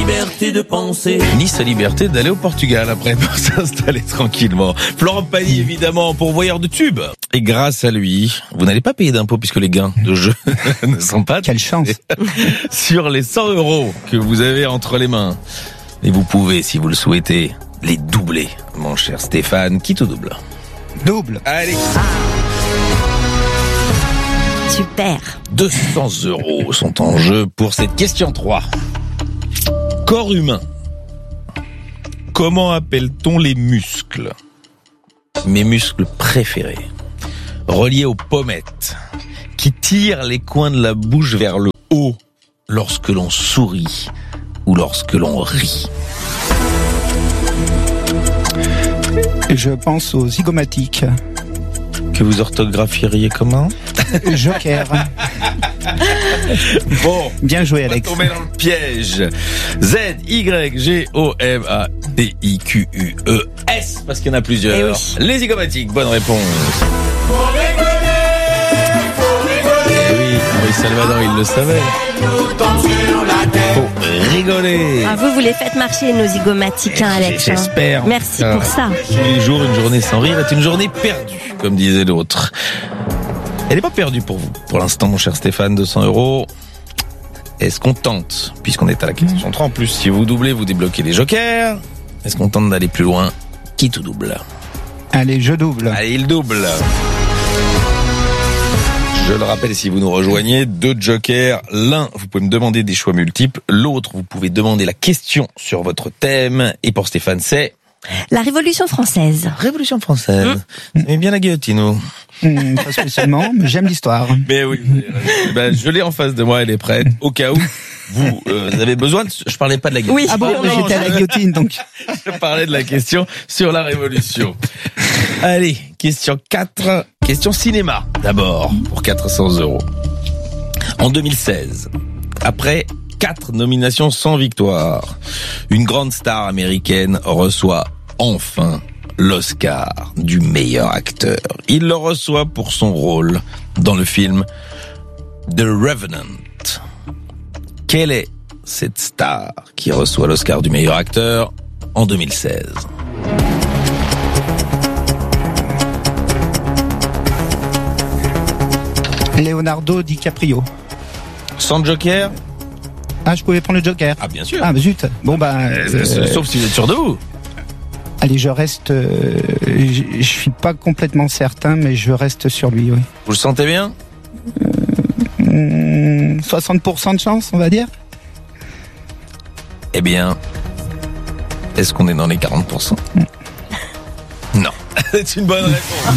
liberté de penser. Ni sa liberté d'aller au Portugal après pour s'installer tranquillement. Florent Pagny, évidemment, pourvoyeur de tubes. Et grâce à lui, vous n'allez pas payer d'impôts puisque les gains de jeu ne sont pas... Quelle chance. Sur les 100 € que vous avez entre les mains. Et vous pouvez, si vous le souhaitez, les doubler, mon cher Stéphane. Qui tout double? Double. Allez. Super. 200 € sont en jeu pour cette question 3. Corps humain. Comment appelle-t-on les muscles? Mes muscles préférés, reliés aux pommettes, qui tirent les coins de la bouche vers le haut lorsque l'on sourit ou lorsque l'on rit. Je pense aux zygomatiques. Que vous orthographieriez comment? Joker. Bon, Bien joué, on va Alex. tomber dans le piège. Z-Y-G-O-M-A-T-I-Q-U-E-S, parce qu'il y en a plusieurs. Eh oui. Les zygomatiques, bonne réponse. Eh oui, Henri Salvador, il le savait. Faut rigoler. Ah, vous les faites marcher, nos zygomatiques, hein, Alex. hein. J'espère. Merci pour ça. Tous les jours, une journée sans rire est une journée perdue, comme disait l'autre. Elle n'est pas perdue pour vous. Pour l'instant, mon cher Stéphane, 200 €. Est-ce qu'on tente, puisqu'on est à la question 3 en plus, si vous doublez, vous débloquez les jokers. Est-ce qu'on tente d'aller plus loin? Qui tout double? Allez, je double. Allez, il double. Je le rappelle, si vous nous rejoignez, 2 jokers. L'un, vous pouvez me demander des choix multiples. L'autre, vous pouvez demander la question sur votre thème. Et pour Stéphane, c'est... La Révolution française. Révolution française. Vous aimez bien la guillotine, vous? Pas spécialement, mais j'aime l'histoire. Mais oui. Ben, je l'ai en face de moi, elle est prête. Au cas où vous avez besoin de... Je parlais pas de la guillotine. Oui. Ah bon, Non, mais j'étais à la guillotine, donc. Je parlais de la question sur la Révolution. Allez, question 4. Question cinéma, d'abord, pour 400 €. En 2016, après 4 nominations sans victoire, une grande star américaine reçoit enfin l'Oscar du meilleur acteur. Il le reçoit pour son rôle dans le film The Revenant. Quelle est cette star qui reçoit l'Oscar du meilleur acteur en 2016? Leonardo DiCaprio. Sans joker? Ah, je pouvais prendre le Joker. Ah, bien sûr. Ah, bah zut. Bon, bah. Sauf si vous êtes sûr de vous. Allez, je reste. Je suis pas complètement certain, mais je reste sur lui, oui. Vous le sentez bien? 60% de chance, on va dire. Eh bien, est-ce qu'on est dans les 40%? Non. C'est une bonne réponse.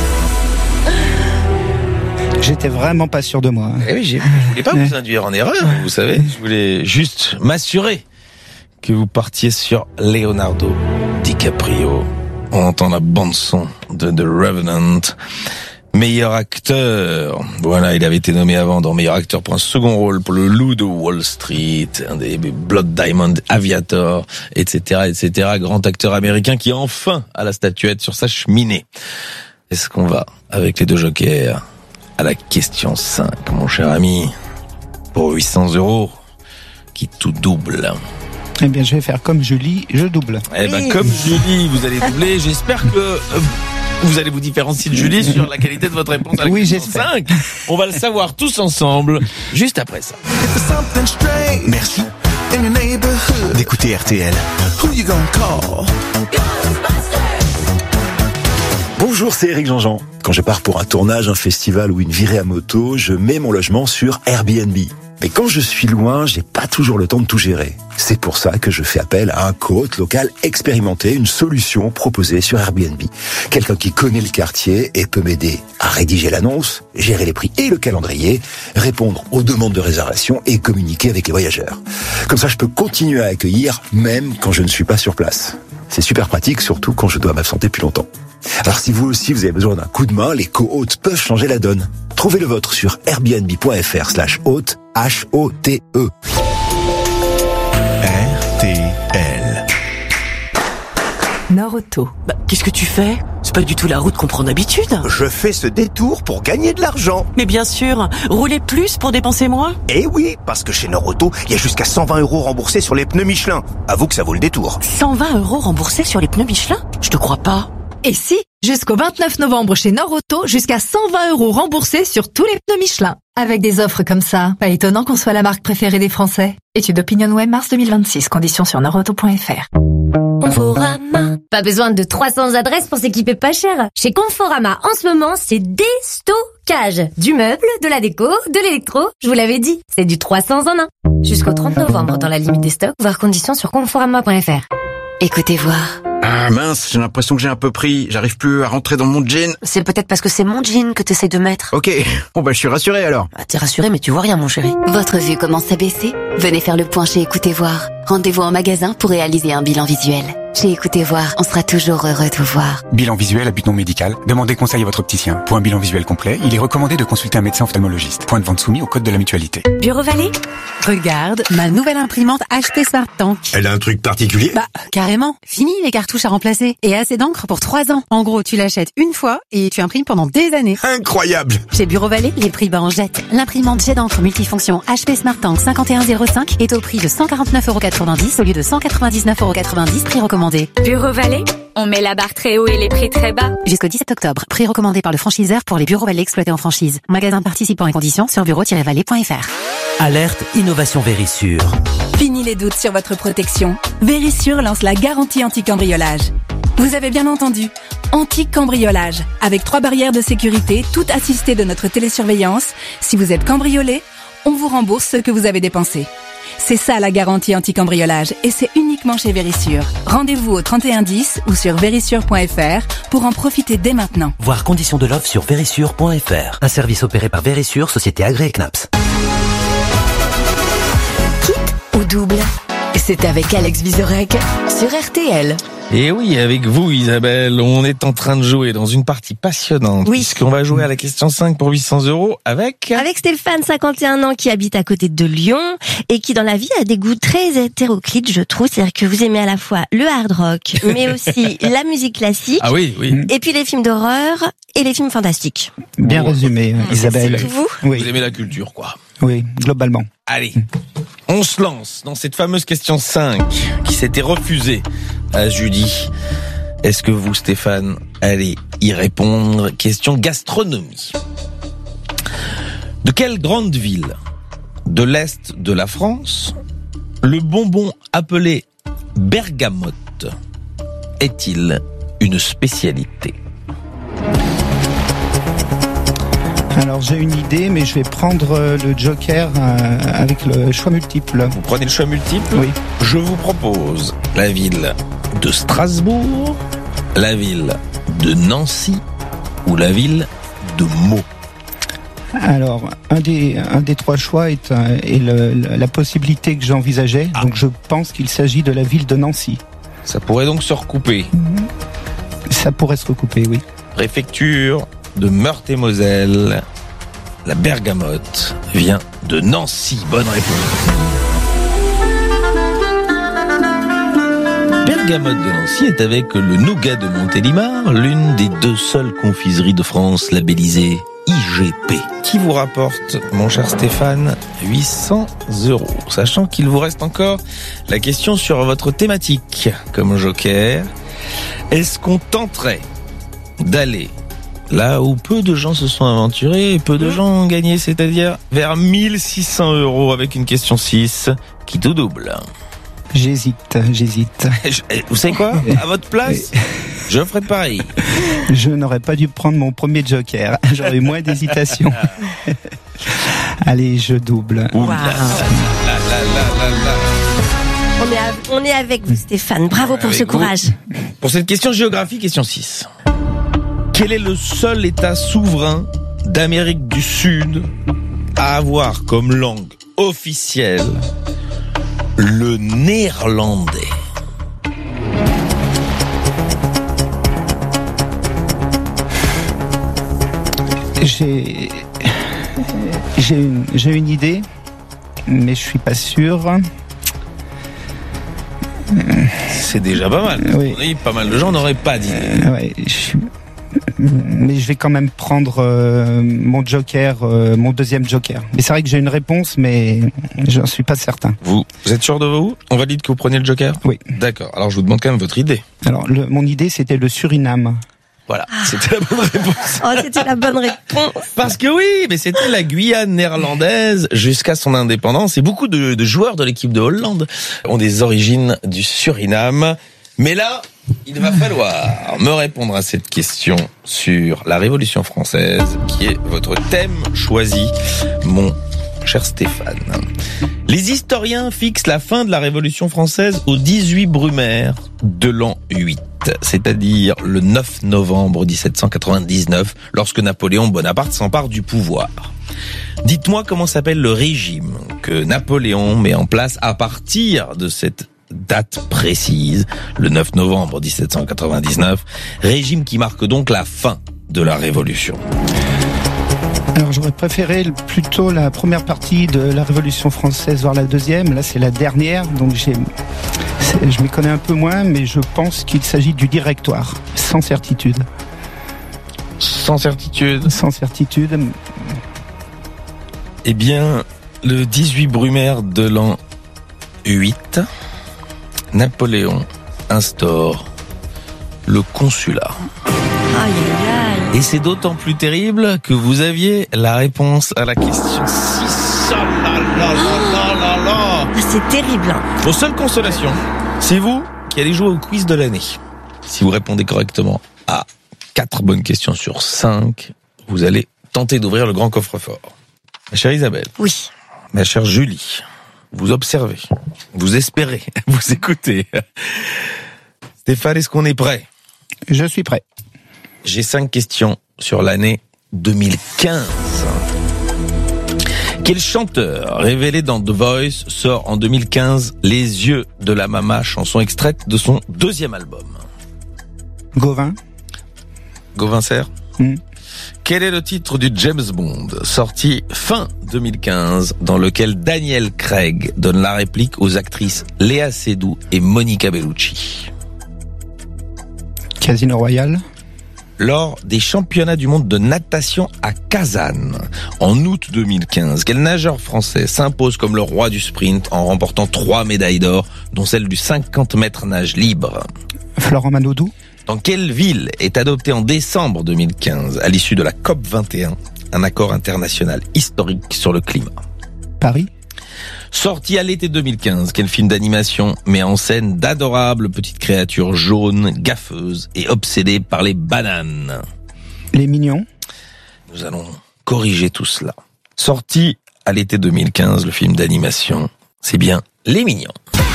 J'étais vraiment pas sûr de moi. Eh oui, je voulais pas vous induire en erreur, vous savez. Je voulais juste m'assurer que vous partiez sur Leonardo DiCaprio. On entend la bande-son de The Revenant. Meilleur acteur. Voilà, il avait été nommé avant dans meilleur acteur pour un second rôle pour Le Loup de Wall Street, un des Blood Diamond, Aviator, etc., etc. Grand acteur américain qui enfin a la statuette sur sa cheminée. Est-ce qu'on va avec les 2 jokers à la question 5, mon cher ami, pour 800 €, qui tout double? Eh bien, je vais faire comme Julie, je double. Eh ben, comme Julie, vous allez doubler. J'espère que vous allez vous différencier de Julie sur la qualité de votre réponse à la Oui, question j'espère. 5. On va le savoir tous ensemble, juste après ça. Merci d'écouter RTL. Bonjour, c'est Eric Jean-Jean. Quand je pars pour un tournage, un festival ou une virée à moto, je mets mon logement sur Airbnb. Mais quand je suis loin, j'ai pas toujours le temps de tout gérer. C'est pour ça que je fais appel à un coach local expérimenté, une solution proposée sur Airbnb. Quelqu'un qui connaît le quartier et peut m'aider à rédiger l'annonce, gérer les prix et le calendrier, répondre aux demandes de réservation et communiquer avec les voyageurs. Comme ça, je peux continuer à accueillir même quand je ne suis pas sur place. C'est super pratique, surtout quand je dois m'absenter plus longtemps. Alors si vous aussi vous avez besoin d'un coup de main, les co-hôtes peuvent changer la donne. Trouvez le vôtre sur airbnb.fr/hôte, H-O-T-E. RTL. Nord Auto. Qu'est-ce que tu fais? C'est pas du tout la route qu'on prend d'habitude. Je fais ce détour pour gagner de l'argent. Mais bien sûr, rouler plus pour dépenser moins. Eh oui, parce que chez Norauto, il y a jusqu'à 120 € remboursés sur les pneus Michelin. Avoue que ça vaut le détour. 120 € remboursés sur les pneus Michelin? Je te crois pas. Et si, jusqu'au 29 novembre chez Norauto, jusqu'à 120 € remboursés sur tous les pneus Michelin. Avec des offres comme ça, pas étonnant qu'on soit la marque préférée des Français. Étude OpinionWay mars 2026, conditions sur norauto.fr. Conforama. Pas besoin de 300 adresses pour s'équiper pas cher. Chez Conforama, en ce moment, c'est déstockage. Du meuble, de la déco, de l'électro. Je vous l'avais dit, c'est du 300 en 1. Jusqu'au 30 novembre dans la limite des stocks, voir conditions sur conforama.fr. Écoutez voir. Ah mince, j'ai l'impression que j'ai un peu pris. J'arrive plus à rentrer dans mon jean. C'est peut-être parce que c'est mon jean que t'essayes de mettre. Ok, bon bah je suis rassuré alors. Bah, t'es rassuré mais tu vois rien mon chéri. Votre vue commence à baisser? Venez faire le point chez Écoutez voir. Rendez-vous en magasin pour réaliser un bilan visuel. Chez Écoutez voir, on sera toujours heureux de vous voir. Bilan visuel à but non médical. Demandez conseil à votre opticien. Pour un bilan visuel complet, il est recommandé de consulter un médecin ophtalmologiste. Point de vente soumis au code de la mutualité. Bureau Vallée? Regarde, ma nouvelle imprimante HP Smart Tank. Elle a un truc particulier? Bah, carrément. Fini les cartouches à remplacer. Et assez d'encre pour 3 ans. En gros, tu l'achètes une fois et tu imprimes pendant des années. Incroyable! Chez Bureau Vallée, les prix bas en jette. L'imprimante jet d'encre multifonction HP Smart Tank 5105 est au prix de 149,90 € au lieu de 199,90 €, prix recommandé. Bureau Vallée? On met la barre très haut et les prix très bas. Jusqu'au 17 octobre. Prix recommandé par le franchiseur pour les Bureaux Vallée exploités en franchise. Magasin participant et conditions sur bureau-vallée.fr. Alerte Innovation Vérissure. Fini les doutes sur votre protection. Vérissure lance la garantie anti-cambriolage. Vous avez bien entendu, anti-cambriolage. Avec 3 barrières de sécurité, toutes assistées de notre télésurveillance. Si vous êtes cambriolé, on vous rembourse ce que vous avez dépensé. C'est ça la garantie anti-cambriolage et c'est uniquement chez Vérissure. Rendez-vous au 3110 ou sur vérissure.fr pour en profiter dès maintenant. Voir conditions de l'offre sur vérissure.fr. Un service opéré par Vérissure, société agréée CNAPS. Ou double? C'est avec Alex Vizorek sur RTL. Et oui, avec vous Isabelle, on est en train de jouer dans une partie passionnante. Oui. Puisqu'on va jouer à la question 5 pour 800 € avec Stéphane, 51 ans, qui habite à côté de Lyon et qui dans la vie a des goûts très hétéroclites, je trouve. C'est-à-dire que vous aimez à la fois le hard rock, mais aussi la musique classique. Ah oui. Et puis les films d'horreur et les films fantastiques. Bien résumé, Isabelle. C'est vous? Oui. Vous aimez la culture, quoi. Oui, globalement. Allez, on se lance dans cette fameuse question 5 qui s'était refusée à Julie. Est-ce que vous, Stéphane, allez y répondre? Question gastronomie. De quelle grande ville de l'Est de la France le bonbon appelé bergamote est-il une spécialité? Alors j'ai une idée, mais je vais prendre le joker avec le choix multiple. Vous prenez le choix multiple? Oui. Je vous propose la ville de Strasbourg, la ville de Nancy ou la ville de Meaux. Alors, un des 3 choix est la possibilité que j'envisageais. Donc je pense qu'il s'agit de la ville de Nancy. Ça pourrait donc se recouper. Ça pourrait se recouper, oui. Préfecture de Meurthe-et-Moselle. La bergamote vient de Nancy. Bonne réponse. Bergamote de Nancy est avec le nougat de Montélimar, l'une des 2 seules confiseries de France labellisées IGP. Qui vous rapporte, mon cher Stéphane, 800 €. Sachant qu'il vous reste encore la question sur votre thématique comme joker. Est-ce qu'on tenterait d'aller là où peu de gens se sont aventurés et peu de gens ont gagné, c'est-à-dire vers 1600 € avec une question 6 qui tout double? J'hésite. Vous savez quoi? À votre place, je ferais pareil. Je n'aurais pas dû prendre mon premier joker. J'aurais eu moins d'hésitation. Allez, je double. Wow. On est avec vous, Stéphane. Bravo pour ce courage. Pour cette question géographie, question 6. Quel est le seul État souverain d'Amérique du Sud à avoir comme langue officielle le néerlandais? J'ai une idée, mais je suis pas sûr. C'est déjà pas mal. Oui. Pas mal de gens n'auraient pas d'idée. Ouais, Mais je vais quand même prendre mon joker, mon deuxième joker. Mais c'est vrai que j'ai une réponse, mais j'en suis pas certain. Vous êtes sûr de vous? On valide que vous preniez le joker? Oui. D'accord. Alors je vous demande quand même votre idée. Alors mon idée c'était le Suriname. Voilà, c'était la bonne réponse. Oh, c'était la bonne réponse. Parce que oui, mais c'était la Guyane néerlandaise jusqu'à son indépendance. Et beaucoup de joueurs de l'équipe de Hollande ont des origines du Suriname. Mais là, il va falloir me répondre à cette question sur la Révolution française, qui est votre thème choisi, mon cher Stéphane. Les historiens fixent la fin de la Révolution française au 18 Brumaire de l'an 8. C'est-à-dire le 9 novembre 1799, lorsque Napoléon Bonaparte s'empare du pouvoir. Dites-moi comment s'appelle le régime que Napoléon met en place à partir de cette date précise, le 9 novembre 1799, régime qui marque donc la fin de la Révolution. Alors j'aurais préféré plutôt la première partie de la Révolution française, voire la deuxième. Là c'est la dernière, donc je m'y connais un peu moins, mais je pense qu'il s'agit du Directoire, sans certitude. Sans certitude? Sans certitude. Eh bien, le 18 Brumaire de l'an 8, Napoléon instaure le consulat. Aïe, aïe, aïe. Et c'est d'autant plus terrible que vous aviez la réponse à la question 6. Ah, c'est terrible. Vos seules consolations, c'est vous qui allez jouer au quiz de l'année. Si vous répondez correctement à 4 bonnes questions sur 5, vous allez tenter d'ouvrir le grand coffre-fort. Ma chère Isabelle. Oui. Ma chère Julie. Vous observez, vous espérez, vous écoutez. Stéphane, est-ce qu'on est prêt? Je suis prêt. J'ai 5 questions sur l'année 2015. Quel chanteur révélé dans The Voice sort en 2015 Les yeux de la Mama, chanson extraite de son 2e album? Gauvin. Gauvin Serre. Quel est le titre du James Bond sorti fin 2015 dans lequel Daniel Craig donne la réplique aux actrices Léa Seydoux et Monica Bellucci? Casino Royale. Lors des championnats du monde de natation à Kazan, en août 2015, quel nageur français s'impose comme le roi du sprint en remportant 3 médailles d'or, dont celle du 50 mètres nage libre? Florent Manodou. Dans quelle ville est adopté en décembre 2015, à l'issue de la COP 21, un accord international historique sur le climat? Paris. Sorti à l'été 2015, quel film d'animation met en scène d'adorables petites créatures jaunes, gaffeuses et obsédées par les bananes? Les Mignons. Nous allons corriger tout cela. Sorti à l'été 2015, le film d'animation, c'est bien Les Mignons.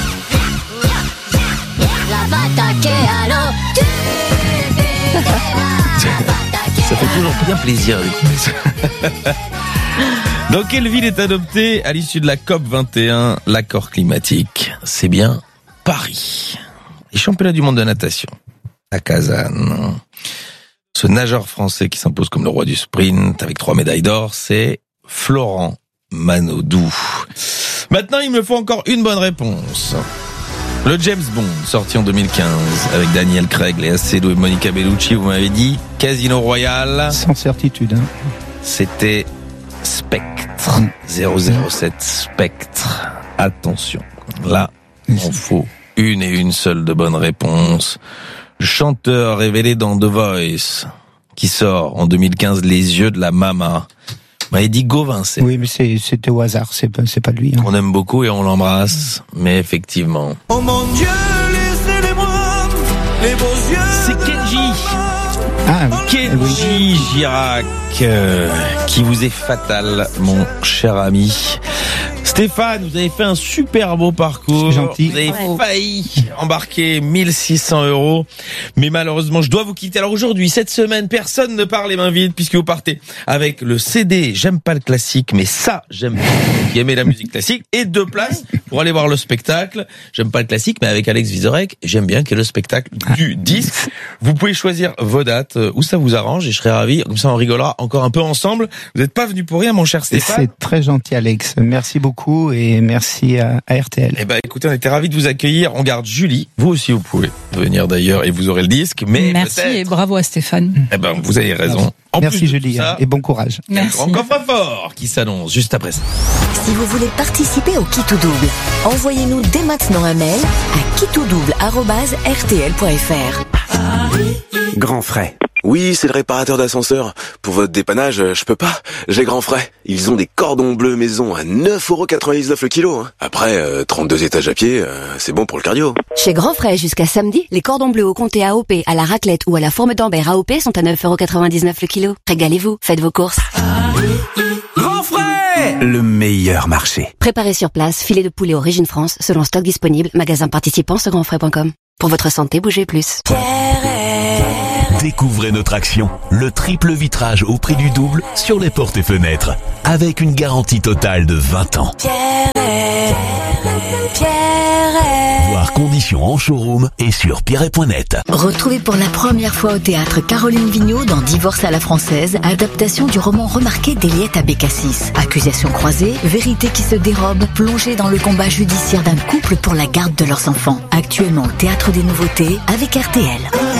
Ça fait toujours bien plaisir d'écouter ça. Dans quelle ville est adopté à l'issue de la COP 21 l'accord climatique? C'est bien Paris. Les championnats du monde de natation à Kazan. Ce nageur français qui s'impose comme le roi du sprint avec 3 médailles d'or, c'est Florent Manodou. Maintenant, il me faut encore une bonne réponse. Le James Bond, sorti en 2015, avec Daniel Craig, Léa Seydoux et Monica Bellucci, vous m'avez dit Casino Royale. Sans certitude. C'était Spectre. 007 Spectre. Attention. Là, il en faut une seule de bonne réponse. Le chanteur révélé dans The Voice, qui sort en 2015 Les yeux de la Mama. Il dit Gauvin. Oui, mais c'était au hasard, c'est pas lui. Hein. On aime beaucoup et on l'embrasse, mais effectivement. Oh mon Dieu, laissez-les-moi, les beaux yeux. C'est Kenji. Ah, Kenji Girac, qui vous est fatal, mon cher ami. Stéphane, vous avez fait un super beau parcours. Gentil. Vous avez failli embarquer 1 600 €. Mais malheureusement, je dois vous quitter. Alors aujourd'hui, cette semaine, personne ne part les mains vides puisque vous partez avec le CD J'aime pas le classique, mais ça, j'aime bien. Qui aimait la musique classique. Et 2 places pour aller voir le spectacle. J'aime pas le classique, mais avec Alex Vizorek, j'aime bien qu'il y ait le spectacle du disque. Vous pouvez choisir vos dates où ça vous arrange et je serai ravi. Comme ça, on rigolera encore un peu ensemble. Vous n'êtes pas venu pour rien, mon cher Stéphane. C'est très gentil, Alex. Merci beaucoup. beaucoup et merci à RTL. Eh ben, écoutez, on était ravis de vous accueillir. On garde Julie. Vous aussi, vous pouvez venir d'ailleurs et vous aurez le disque. Mais merci peut-être... et bravo à Stéphane. Eh ben, vous avez raison. En Merci plus de Julie tout ça, et bon courage. il y a un grand coffre-fort qui s'annonce juste après ça. Si vous voulez participer au Qui tout double, envoyez-nous dès maintenant un mail à quitouldouble@rtl.fr. Grand frais. Oui, c'est le réparateur d'ascenseur. Pour votre dépannage, je peux pas. J'ai grand frais. Ils ont des cordons bleus maison à 9,99€ le kilo. Après, 32 étages à pied, c'est bon pour le cardio. Chez Grand Frais, jusqu'à samedi, les cordons bleus au comté AOP, à la raclette ou à la forme d'Ambert AOP sont à 9,99€ le kilo. Régalez-vous, faites vos courses. Grand frais! Le meilleur marché. Préparez sur place, filet de poulet Origine France, selon stock disponible, magasin participant sur grandfrais.com. Pour votre santé, bougez plus. Découvrez notre action, le triple vitrage au prix du double sur les portes et fenêtres, avec une garantie totale de 20 ans. Voir conditions en showroom et sur pierret.net. Retrouvez pour la première fois au théâtre Caroline Vigneault dans Divorce à la française, adaptation du roman remarqué d'Eliette Abécassis. Accusations croisées, vérité qui se dérobe, plongée dans le combat judiciaire d'un couple pour la garde de leurs enfants. Actuellement au Théâtre des Nouveautés avec RTL.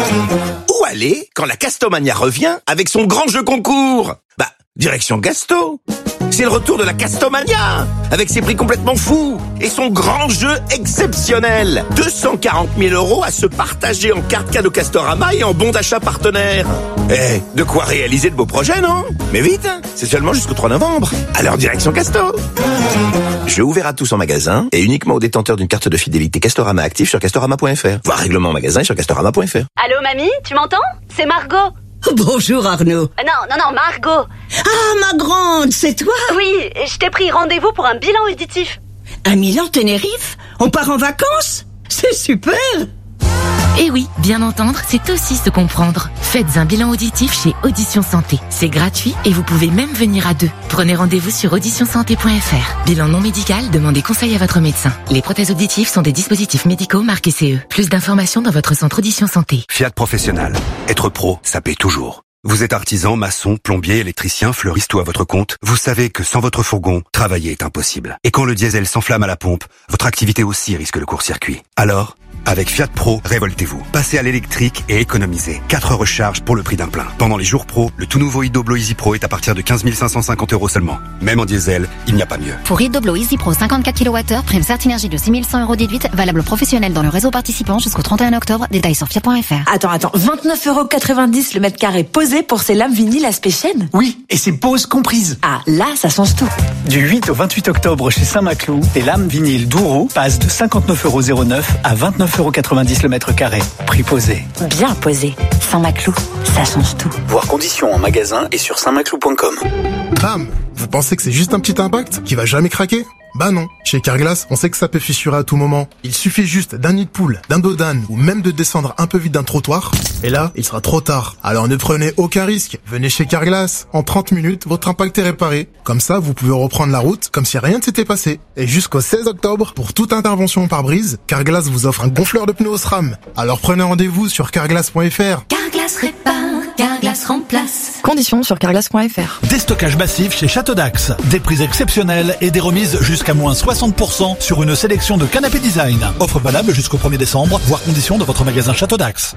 Où aller quand la Castomania revient avec son grand jeu concours? Bah, direction Gasto. C'est le retour de la Castomania, avec ses prix complètement fous et son grand jeu exceptionnel. 240 000 € à se partager en carte cadeau Castorama et en bon d'achat partenaire. Eh, de quoi réaliser de beaux projets, non? Mais vite, c'est seulement jusqu'au 3 novembre. Alors direction Casto. Jeu ouvert à tous en magasin et uniquement aux détenteurs d'une carte de fidélité Castorama active sur castorama.fr. Voir règlement en magasin et sur castorama.fr. Allô mamie, tu m'entends? C'est Margot. Bonjour Arnaud. Non, Margot. Ah, ma grande, c'est toi? Oui, je t'ai pris rendez-vous pour un bilan auditif. À Milan-Tenerife? On part en vacances? C'est super! Eh oui, bien entendre, c'est aussi se comprendre. Faites un bilan auditif chez Audition Santé. C'est gratuit et vous pouvez même venir à deux. Prenez rendez-vous sur auditionsanté.fr. Bilan non médical, demandez conseil à votre médecin. Les prothèses auditives sont des dispositifs médicaux marqués CE. Plus d'informations dans votre centre Audition Santé. Fiat Professionnel. Être pro, ça paye toujours. Vous êtes artisan, maçon, plombier, électricien, fleuriste ou à votre compte, vous savez que sans votre fourgon, travailler est impossible. Et quand le diesel s'enflamme à la pompe, votre activité aussi risque le court-circuit. Alors, avec Fiat Pro, révoltez-vous. Passez à l'électrique et économisez. 4 recharges pour le prix d'un plein. Pendant les jours pro, le tout nouveau iDoblo Easy Pro est à partir de 15 550 € seulement. Même en diesel, il n'y a pas mieux. Pour iDoblo Easy Pro 54 kWh, prime Certinergie de 6 100 € déduite, valable professionnel dans le réseau participant jusqu'au 31 octobre. Détails sur fiat.fr. Attends, 29,90 € le mètre carré posé pour ces lames vinyles aspect chêne? Oui, et c'est pause comprise. Ah, là, ça change tout. Du 8 au 28 octobre chez Saint-Maclou, les lames vinyles Douro passent de 59,09 € à 29,90 € le mètre carré. Prix posé. Bien posé. Saint-Maclou, ça change tout. Voir conditions en magasin et sur saintmaclou.com. Bam! Vous pensez que c'est juste un petit impact qui va jamais craquer? Bah non. Chez Carglass, on sait que ça peut fissurer à tout moment. Il suffit juste d'un nid de poule, d'un dos d'âne ou même de descendre un peu vite d'un trottoir. Et là, il sera trop tard. Alors ne prenez aucun risque. Venez chez Carglass. En 30 minutes, votre impact est réparé. Comme ça, vous pouvez reprendre la route comme si rien ne s'était passé. Et jusqu'au 16 octobre, pour toute intervention par brise, Carglass vous offre un gonfleur de pneus OSRAM. Alors prenez rendez-vous sur carglass.fr. Carglass répare, Carglass remplace. Conditions sur carglass.fr. Déstockage massif chez Château d'Axe. Des prix exceptionnels et des remises jusqu'à moins 60% sur une sélection de canapés design. Offre valable jusqu'au 1er décembre, voire conditions dans votre magasin Château d'Axe.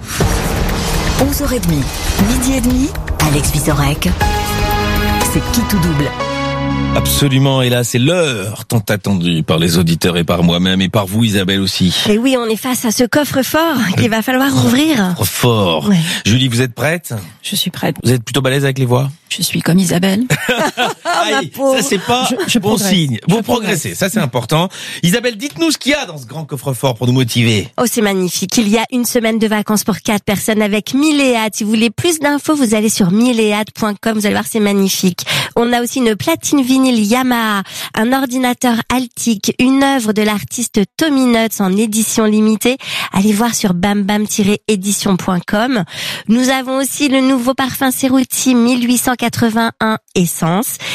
11h30, midi et demi, Alex Vizorek. C'est Qui tout double. Absolument, et là c'est l'heure tant attendue par les auditeurs et par moi-même et par vous Isabelle aussi. Et oui, on est face à ce coffre-fort qu'il va falloir ouvrir. Fort. Ouais. Julie, vous êtes prête? Je suis prête. Vous êtes plutôt balèze avec les voix? Je suis comme Isabelle. Aïe, ça c'est pas bon signe. Vous progressez, ça c'est important. Isabelle, dites-nous ce qu'il y a dans ce grand coffre-fort pour nous motiver. Oh, c'est magnifique. Il y a une semaine de vacances pour 4 personnes avec Milléade. Si vous voulez plus d'infos, vous allez sur milléade.com. Vous allez voir, c'est magnifique. On a aussi une platine vinyle Yamaha, un ordinateur Altic, une œuvre de l'artiste Tommy Nuts en édition limitée. Allez voir sur bambam-édition.com. Nous avons aussi le nouveau parfum Cerutti 1881 Essence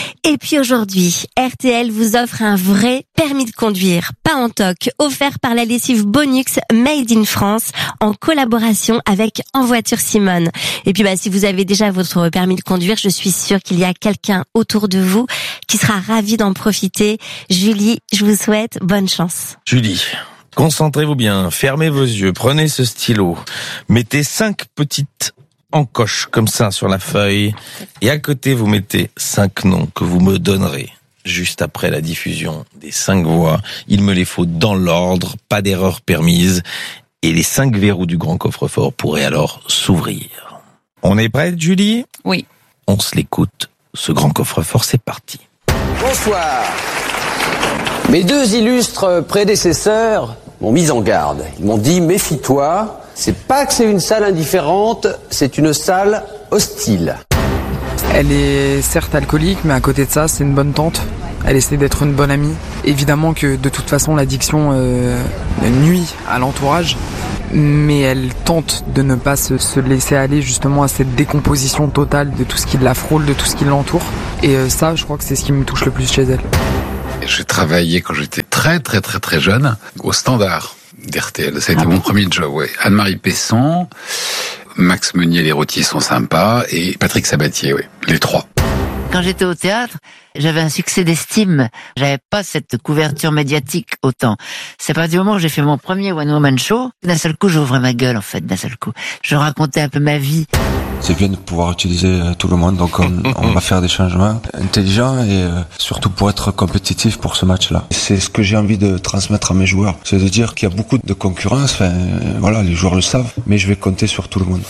Et puis aujourd'hui, RTL vous offre un vrai permis de conduire, pas en toc, offert par la lessive Bonux Made in France en collaboration avec En Voiture Simone. Et puis si vous avez déjà votre permis de conduire, je suis sûre qu'il y a quelqu'un autour de vous qui sera ravi d'en profiter. Julie, je vous souhaite bonne chance. Julie, concentrez-vous bien, fermez vos yeux, prenez ce stylo, mettez 5 petites encoches comme ça sur la feuille et à côté vous mettez 5 noms que vous me donnerez juste après la diffusion des 5 voix. Il me les faut dans l'ordre, pas d'erreur permise et les 5 verrous du grand coffre-fort pourraient alors s'ouvrir. On est prête, Julie ? Oui. On se l'écoute, ce grand coffre-fort, c'est parti. Bonsoir. Mes 2 illustres prédécesseurs m'ont mis en garde. Ils m'ont dit, méfie-toi, c'est pas que c'est une salle indifférente, c'est une salle hostile. Elle est certes alcoolique, mais à côté de ça, c'est une bonne tante. Elle essaie d'être une bonne amie. Évidemment que de toute façon, l'addiction nuit à l'entourage, mais elle tente de ne pas se laisser aller justement à cette décomposition totale de tout ce qui la frôle, de tout ce qui l'entoure. Et ça, je crois que c'est ce qui me touche le plus chez elle. J'ai travaillé quand j'étais très jeune au Standard d'RTL. Ça a été mon premier job, ouais. Anne-Marie Pesson, Max Meunier, les rôtiers sont sympas, et Patrick Sabatier, oui. Les 3. Quand j'étais au théâtre, j'avais un succès d'estime. J'avais pas cette couverture médiatique autant. C'est à partir du moment où j'ai fait mon premier One Woman Show, d'un seul coup, j'ouvrais ma gueule, en fait, d'un seul coup. Je racontais un peu ma vie. C'est bien de pouvoir utiliser tout le monde, donc on va faire des changements intelligents et surtout pour être compétitif pour ce match-là. C'est ce que j'ai envie de transmettre à mes joueurs, c'est de dire qu'il y a beaucoup de concurrence, enfin voilà, les joueurs le savent, mais je vais compter sur tout le monde.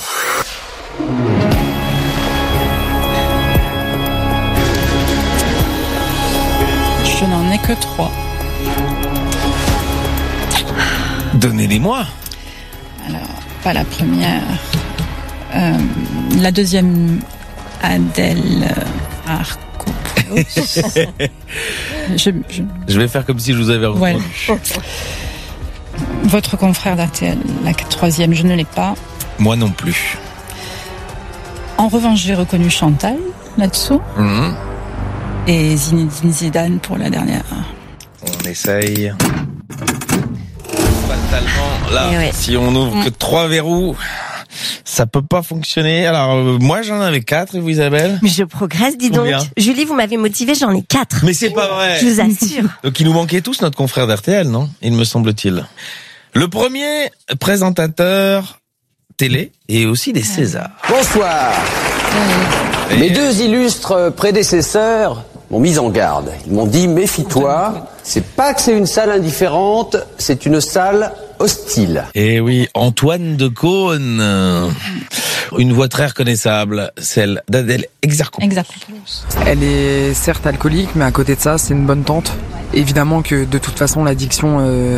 Je n'en ai que 3. Donnez-les-moi. Alors, pas la première. La deuxième, Adèle Arcopoulos. Je vais faire comme si je vous avais reconnu. Ouais. Votre confrère d'RTL, la troisième, je ne l'ai pas. Moi non plus. En revanche, j'ai reconnu Chantal là-dessous. Mmh. Et Zinedine Zidane pour la dernière. On essaye. Fatalement, là, si on ouvre que 3 verrous, ça peut pas fonctionner. Alors, moi, j'en avais 4, et vous, Isabelle ? Mais je progresse, dis donc. Julie, vous m'avez motivé, j'en ai 4. Mais c'est pas vrai. Je vous assure. Donc, il nous manquait tous notre confrère d'RTL, non ? Il me semble-t-il. Le premier présentateur télé et aussi des Césars. Bonsoir. Mes 2 illustres prédécesseurs m'ont mis en garde. Ils m'ont dit, méfie-toi, c'est pas que c'est une salle indifférente, c'est une salle hostile. Et oui, Antoine de Caunes. Une voix très reconnaissable, celle d'Adèle Exarchopoulos. Elle est certes alcoolique, mais à côté de ça, c'est une bonne tante. Évidemment que de toute façon, l'addiction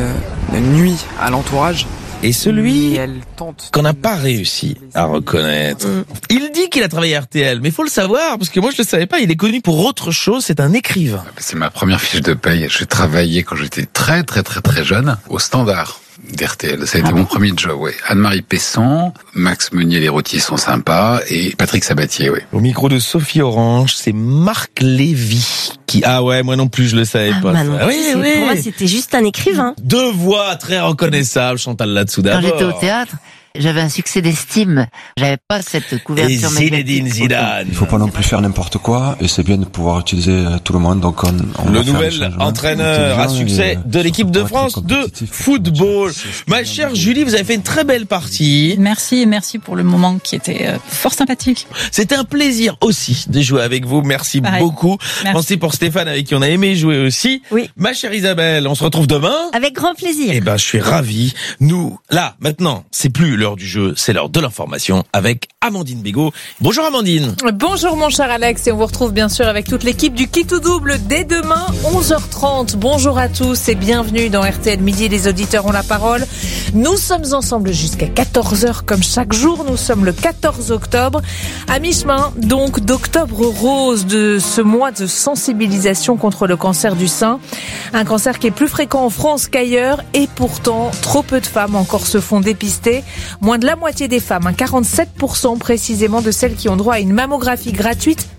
nuit à l'entourage. Et celui qu'on n'a pas réussi à reconnaître. Il dit qu'il a travaillé à RTL, mais il faut le savoir, parce que moi je le savais pas, il est connu pour autre chose, c'est un écrivain. C'est ma première fiche de paye. J'ai travaillé quand j'étais très jeune au Standard d'RTL. Ça a été mon premier job, ouais. Anne-Marie Pesson, Max Meunier, les rôtiers sont sympas, et Patrick Sabatier, oui. Au micro de Sophie Orange, c'est Marc Lévy qui... Ah ouais, moi non plus, je le savais pas. Non, oui. Pour moi, c'était juste un écrivain. 2 voix très reconnaissables, Chantal là-dessous d'abord. Quand j'étais au théâtre, j'avais un succès d'estime. J'avais pas cette couverture médiatique. Et Zinedine Zidane. Il faut pas non plus faire n'importe quoi, et c'est bien de pouvoir utiliser tout le monde, donc on le nouvel entraîneur à succès de l'équipe de France de football. Ma chère Julie, vous avez fait une très belle partie. Merci et merci pour le moment qui était fort sympathique. C'était un plaisir aussi de jouer avec vous. Merci beaucoup. Merci pour Stéphane avec qui on a aimé jouer aussi. Oui. Ma chère Isabelle, on se retrouve demain. Avec grand plaisir. Eh ben, je suis ravi. Nous, là, maintenant, c'est plus l'heure du jeu, c'est l'heure de l'information avec Amandine Bégaud. Bonjour Amandine. Bonjour mon cher Alex, et on vous retrouve bien sûr avec toute l'équipe du Qui tout double dès demain 11h30. Bonjour à tous et bienvenue dans RTL Midi, les auditeurs ont la parole. Nous sommes ensemble jusqu'à 14h comme chaque jour. Nous sommes le 14 octobre, à mi-chemin donc d'Octobre Rose, de ce mois de sensibilisation contre le cancer du sein. Un cancer qui est plus fréquent en France qu'ailleurs, et pourtant trop peu de femmes encore se font dépister. Moins de la moitié des femmes, 47% précisément de celles qui ont droit à une mammographie gratuite,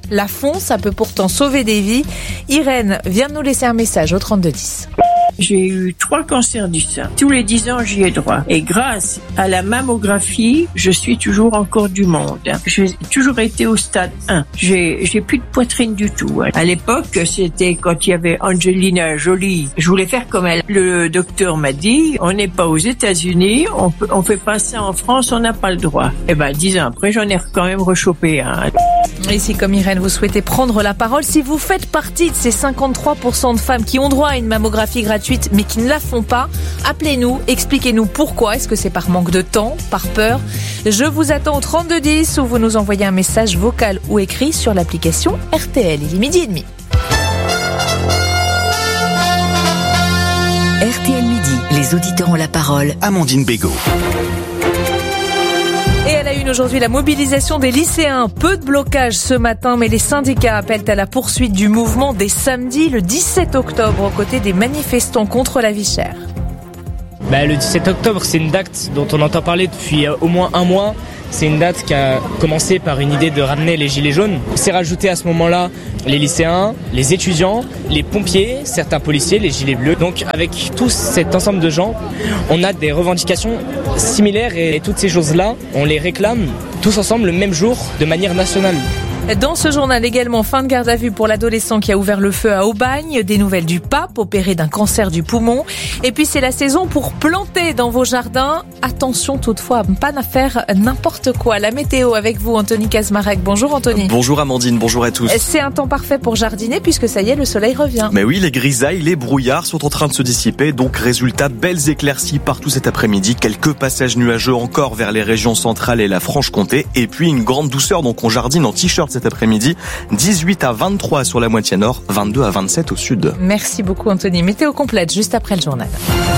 La font, ça peut pourtant sauver des vies. Irène vient de nous laisser un message au 3210. J'ai eu 3 cancers du sein. Tous les 10 ans, j'y ai droit. Et grâce à la mammographie, je suis toujours encore du monde. J'ai toujours été au stade 1. J'ai plus de poitrine du tout. À l'époque, c'était quand il y avait Angelina Jolie. Je voulais faire comme elle. Le docteur m'a dit, on n'est pas aux États-Unis, on fait pas ça en France, on n'a pas le droit. Et 10 ans après, j'en ai quand même rechopé un. Et si, comme Irène, vous souhaitez prendre la parole, si vous faites partie de ces 53% de femmes qui ont droit à une mammographie gratuite mais qui ne la font pas, appelez-nous, expliquez-nous pourquoi. Est-ce que c'est par manque de temps, par peur? Je vous attends au 3210 où vous nous envoyez un message vocal ou écrit sur l'application RTL. Il est 12h30. RTL Midi, les auditeurs ont la parole. Amandine Bégaud. Et à la une aujourd'hui, la mobilisation des lycéens. Peu de blocage ce matin, mais les syndicats appellent à la poursuite du mouvement dès samedi, le 17 octobre, aux côtés des manifestants contre la vie chère. Le 17 octobre, c'est une date dont on entend parler depuis au moins un mois. C'est une date qui a commencé par une idée de ramener les gilets jaunes. C'est rajouté à ce moment-là les lycéens, les étudiants, les pompiers, certains policiers, les gilets bleus. Donc avec tout cet ensemble de gens, on a des revendications similaires et toutes ces choses-là, on les réclame tous ensemble le même jour de manière nationale. Dans ce journal également, fin de garde à vue pour l'adolescent qui a ouvert le feu à Aubagne, des nouvelles du pape opéré d'un cancer du poumon. Et puis c'est la saison pour planter dans vos jardins. Attention toutefois à ne pas faire n'importe quoi. La météo avec vous, Anthony Kazmarek. Bonjour Anthony. Bonjour Amandine, bonjour à tous. C'est un temps parfait pour jardiner puisque ça y est, le soleil revient. Mais oui, les grisailles, les brouillards sont en train de se dissiper. Donc résultat, belles éclaircies partout cet après-midi. Quelques passages nuageux encore vers les régions centrales et la Franche-Comté. Et puis une grande douceur, donc on jardine en t-shirt cet après-midi, 18 à 23 sur la moitié nord, 22 à 27 au sud. Merci beaucoup Anthony. Météo complète juste après le journal.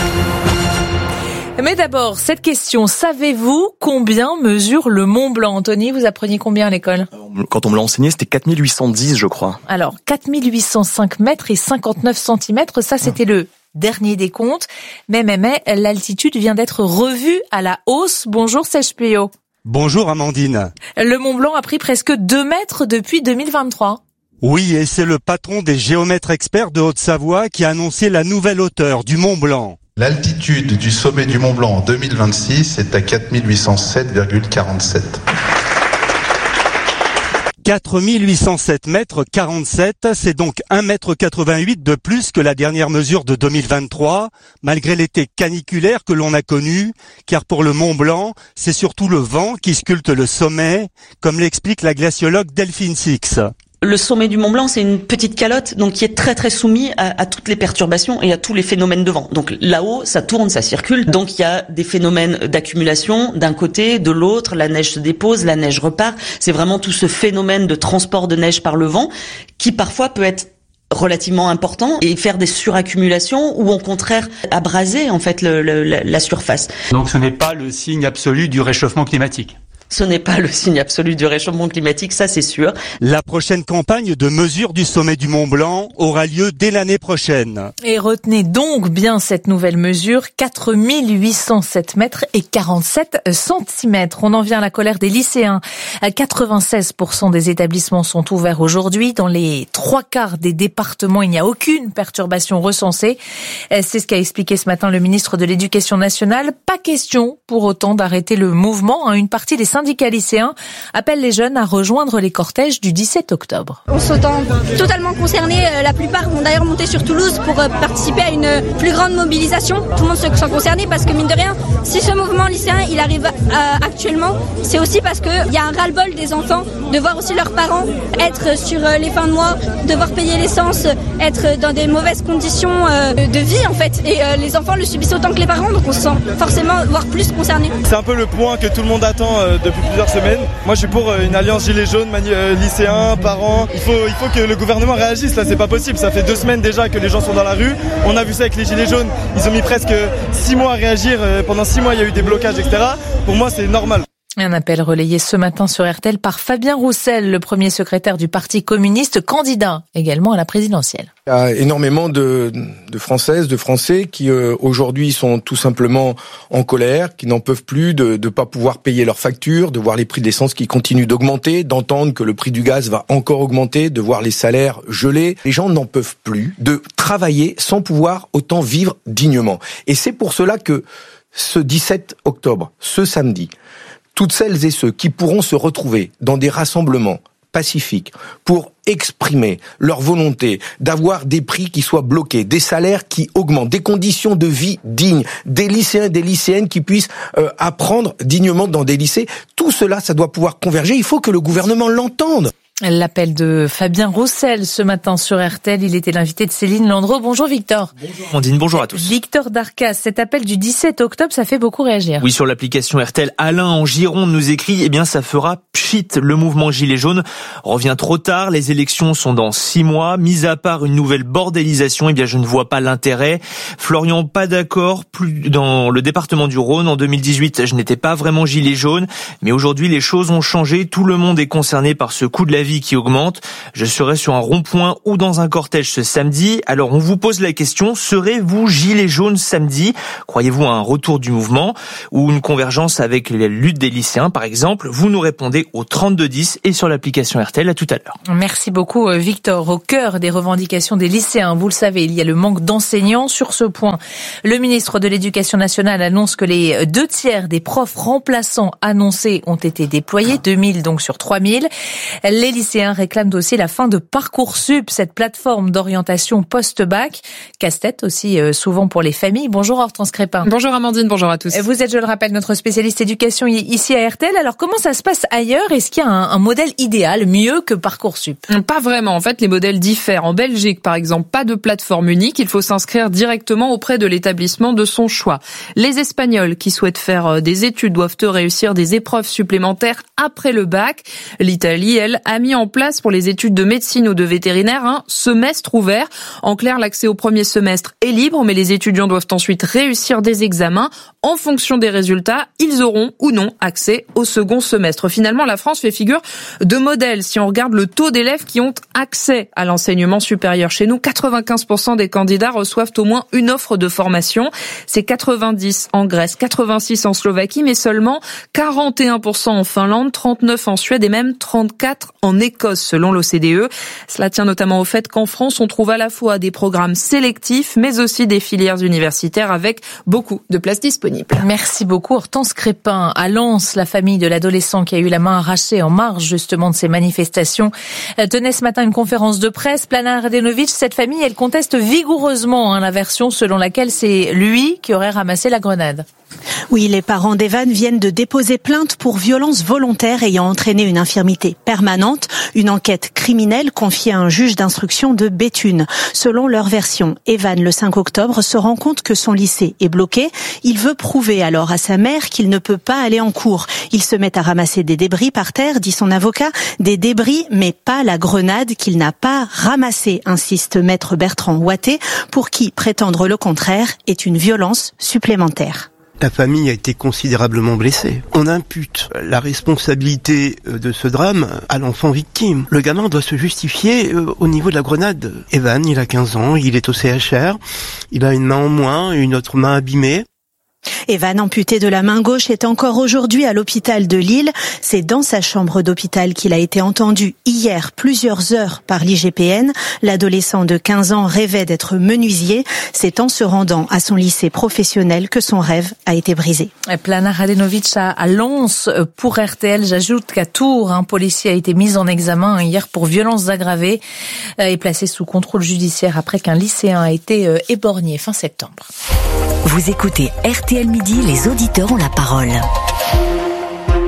Mais d'abord, cette question, savez-vous combien mesure le Mont Blanc? Anthony, vous appreniez combien à l'école? Quand on me l'a enseigné, c'était 4810 je crois. Alors, 4805 mètres et 59 centimètres, ça c'était le dernier décompte. Mais l'altitude vient d'être revue à la hausse. Bonjour Serge Puyot. Bonjour Amandine. Le Mont Blanc a pris presque 2 mètres depuis 2023. Oui, et c'est le patron des géomètres experts de Haute-Savoie qui a annoncé la nouvelle hauteur du Mont Blanc. L'altitude du sommet du Mont Blanc en 2026 est à 4807,47. 4807 mètres 47, c'est donc 1,88 m de plus que la dernière mesure de 2023, malgré l'été caniculaire que l'on a connu, car pour le Mont Blanc, c'est surtout le vent qui sculpte le sommet, comme l'explique la glaciologue Delphine Six. Le sommet du Mont Blanc, c'est une petite calotte, donc qui est très très soumis à toutes les perturbations et à tous les phénomènes de vent. Donc là-haut, ça tourne, ça circule. Donc il y a des phénomènes d'accumulation d'un côté, de l'autre. La neige se dépose, la neige repart. C'est vraiment tout ce phénomène de transport de neige par le vent qui parfois peut être relativement important et faire des suraccumulations ou au contraire abraser en fait la surface. Donc ce n'est pas le signe absolu du réchauffement climatique. Ce n'est pas le signe absolu du réchauffement climatique, ça c'est sûr. La prochaine campagne de mesure du sommet du Mont Blanc aura lieu dès l'année prochaine. Et retenez donc bien cette nouvelle mesure, 4807 mètres et 47 centimètres. On en vient à la colère des lycéens. 96% des établissements sont ouverts aujourd'hui. Dans les 3/4 des départements, il n'y a aucune perturbation recensée. C'est ce qu'a expliqué ce matin le ministre de l'Éducation nationale. Pas question pour autant d'arrêter le mouvement. Une partie des syndicats lycéens appellent les jeunes à rejoindre les cortèges du 17 octobre. On se sent totalement concernés. La plupart vont d'ailleurs monter sur Toulouse pour participer à une plus grande mobilisation. Tout le monde se sent concerné parce que mine de rien, si ce mouvement lycéen il arrive actuellement, c'est aussi parce qu'il y a un ras-le-bol des enfants de voir aussi leurs parents être sur les fins de mois, devoir payer l'essence, être dans des mauvaises conditions de vie en fait. Et les enfants le subissent autant que les parents, donc on se sent forcément voire plus concernés. C'est un peu le point que tout le monde attend depuis plusieurs semaines. Moi je suis pour une alliance gilets jaunes, lycéens, parents. Il faut que le gouvernement réagisse, là c'est pas possible. Ça fait 2 semaines déjà que les gens sont dans la rue. On a vu ça avec les gilets jaunes. Ils ont mis presque 6 mois à réagir. Pendant 6 mois il y a eu des blocages, etc. Pour moi c'est normal. Un appel relayé ce matin sur RTL par Fabien Roussel, le premier secrétaire du Parti communiste, candidat également à la présidentielle. Il y a énormément de Françaises, de Français qui aujourd'hui sont tout simplement en colère, qui n'en peuvent plus de pas pouvoir payer leurs factures, de voir les prix de l'essence qui continuent d'augmenter, d'entendre que le prix du gaz va encore augmenter, de voir les salaires gelés. Les gens n'en peuvent plus de travailler sans pouvoir autant vivre dignement. Et c'est pour cela que ce 17 octobre, ce samedi, toutes celles et ceux qui pourront se retrouver dans des rassemblements pacifiques pour exprimer leur volonté d'avoir des prix qui soient bloqués, des salaires qui augmentent, des conditions de vie dignes, des lycéens et des lycéennes qui puissent apprendre dignement dans des lycées, tout cela, ça doit pouvoir converger. Il faut que le gouvernement l'entende. L'appel de Fabien Roussel ce matin sur RTL, il était l'invité de Céline Landreau. Bonjour Victor. Bonjour Amandine, bonjour à tous. Victor Darcas, cet appel du 17 octobre, ça fait beaucoup réagir. Oui, sur l'application RTL, Alain en Gironde nous écrit, eh bien ça fera pchit, le mouvement Gilets jaunes revient trop tard, les élections sont dans 6 mois, mis à part une nouvelle bordélisation, eh bien je ne vois pas l'intérêt. Florian, pas d'accord, plus dans le département du Rhône, en 2018, je n'étais pas vraiment gilet jaune, mais aujourd'hui les choses ont changé, tout le monde est concerné par ce coût de la vie qui augmente. Je serai sur un rond-point ou dans un cortège ce samedi. Alors on vous pose la question, serez-vous gilet jaune samedi? Croyez-vous à un retour du mouvement ou une convergence avec les luttes des lycéens par exemple? Vous nous répondez au 3210 et sur l'application RTL. À tout à l'heure. Merci beaucoup Victor. Au cœur des revendications des lycéens, vous le savez, il y a le manque d'enseignants. Sur ce point, le ministre de l'Éducation nationale annonce que les 2/3 des profs remplaçants annoncés ont été déployés, 2000 donc sur 3000. Les lycéens réclament aussi la fin de Parcoursup, cette plateforme d'orientation post-bac. Casse-tête aussi souvent pour les familles. Bonjour Hortense Crépin. Bonjour Amandine, bonjour à tous. Vous êtes, je le rappelle, notre spécialiste éducation ici à RTL. Alors comment ça se passe ailleurs? Est-ce qu'il y a un modèle idéal, mieux que Parcoursup? Pas vraiment. En fait, les modèles diffèrent. En Belgique, par exemple, pas de plateforme unique. Il faut s'inscrire directement auprès de l'établissement de son choix. Les Espagnols qui souhaitent faire des études doivent réussir des épreuves supplémentaires après le bac. L'Italie, elle, a mis en place pour les études de médecine ou de vétérinaire un semestre ouvert. En clair, l'accès au premier semestre est libre, mais les étudiants doivent ensuite réussir des examens. En fonction des résultats, ils auront ou non accès au second semestre. Finalement, la France fait figure de modèle. Si on regarde le taux d'élèves qui ont accès à l'enseignement supérieur chez nous, 95% des candidats reçoivent au moins une offre de formation. C'est 90 en Grèce, 86 en Slovaquie, mais seulement 41% en Finlande, 39 en Suède et même 34 en Écosse, selon l'OCDE. Cela tient notamment au fait qu'en France, on trouve à la fois des programmes sélectifs, mais aussi des filières universitaires avec beaucoup de places disponibles. Merci beaucoup Hortense Crépin. À Lens, la famille de l'adolescent qui a eu la main arrachée en marge justement de ces manifestations tenait ce matin une conférence de presse. Plana Radenovic, cette famille, elle conteste vigoureusement la version selon laquelle c'est lui qui aurait ramassé la grenade. Oui, les parents d'Evan viennent de déposer plainte pour violence volontaire ayant entraîné une infirmité permanente. Une enquête criminelle confiée à un juge d'instruction de Béthune. Selon leur version, Evan, le 5 octobre, se rend compte que son lycée est bloqué. Il veut prouver alors à sa mère qu'il ne peut pas aller en cours. Il se met à ramasser des débris par terre, dit son avocat. Des débris, mais pas la grenade qu'il n'a pas ramassée, insiste maître Bertrand Ouatté, pour qui prétendre le contraire est une violence supplémentaire. Ta famille a été considérablement blessée. On impute la responsabilité de ce drame à l'enfant victime. Le gamin doit se justifier au niveau de la grenade. Evan, il a 15 ans, il est au CHR, il a une main en moins, une autre main abîmée. Evan, amputé de la main gauche, est encore aujourd'hui à l'hôpital de Lille. C'est dans sa chambre d'hôpital qu'il a été entendu hier plusieurs heures par l'IGPN. L'adolescent de 15 ans rêvait d'être menuisier. C'est en se rendant à son lycée professionnel que son rêve a été brisé. Plana Radenovic à Lens pour RTL. J'ajoute qu'à Tours, un policier a été mis en examen hier pour violences aggravées et placé sous contrôle judiciaire après qu'un lycéen a été éborgné fin septembre. Vous écoutez RTL Midi, les auditeurs ont la parole.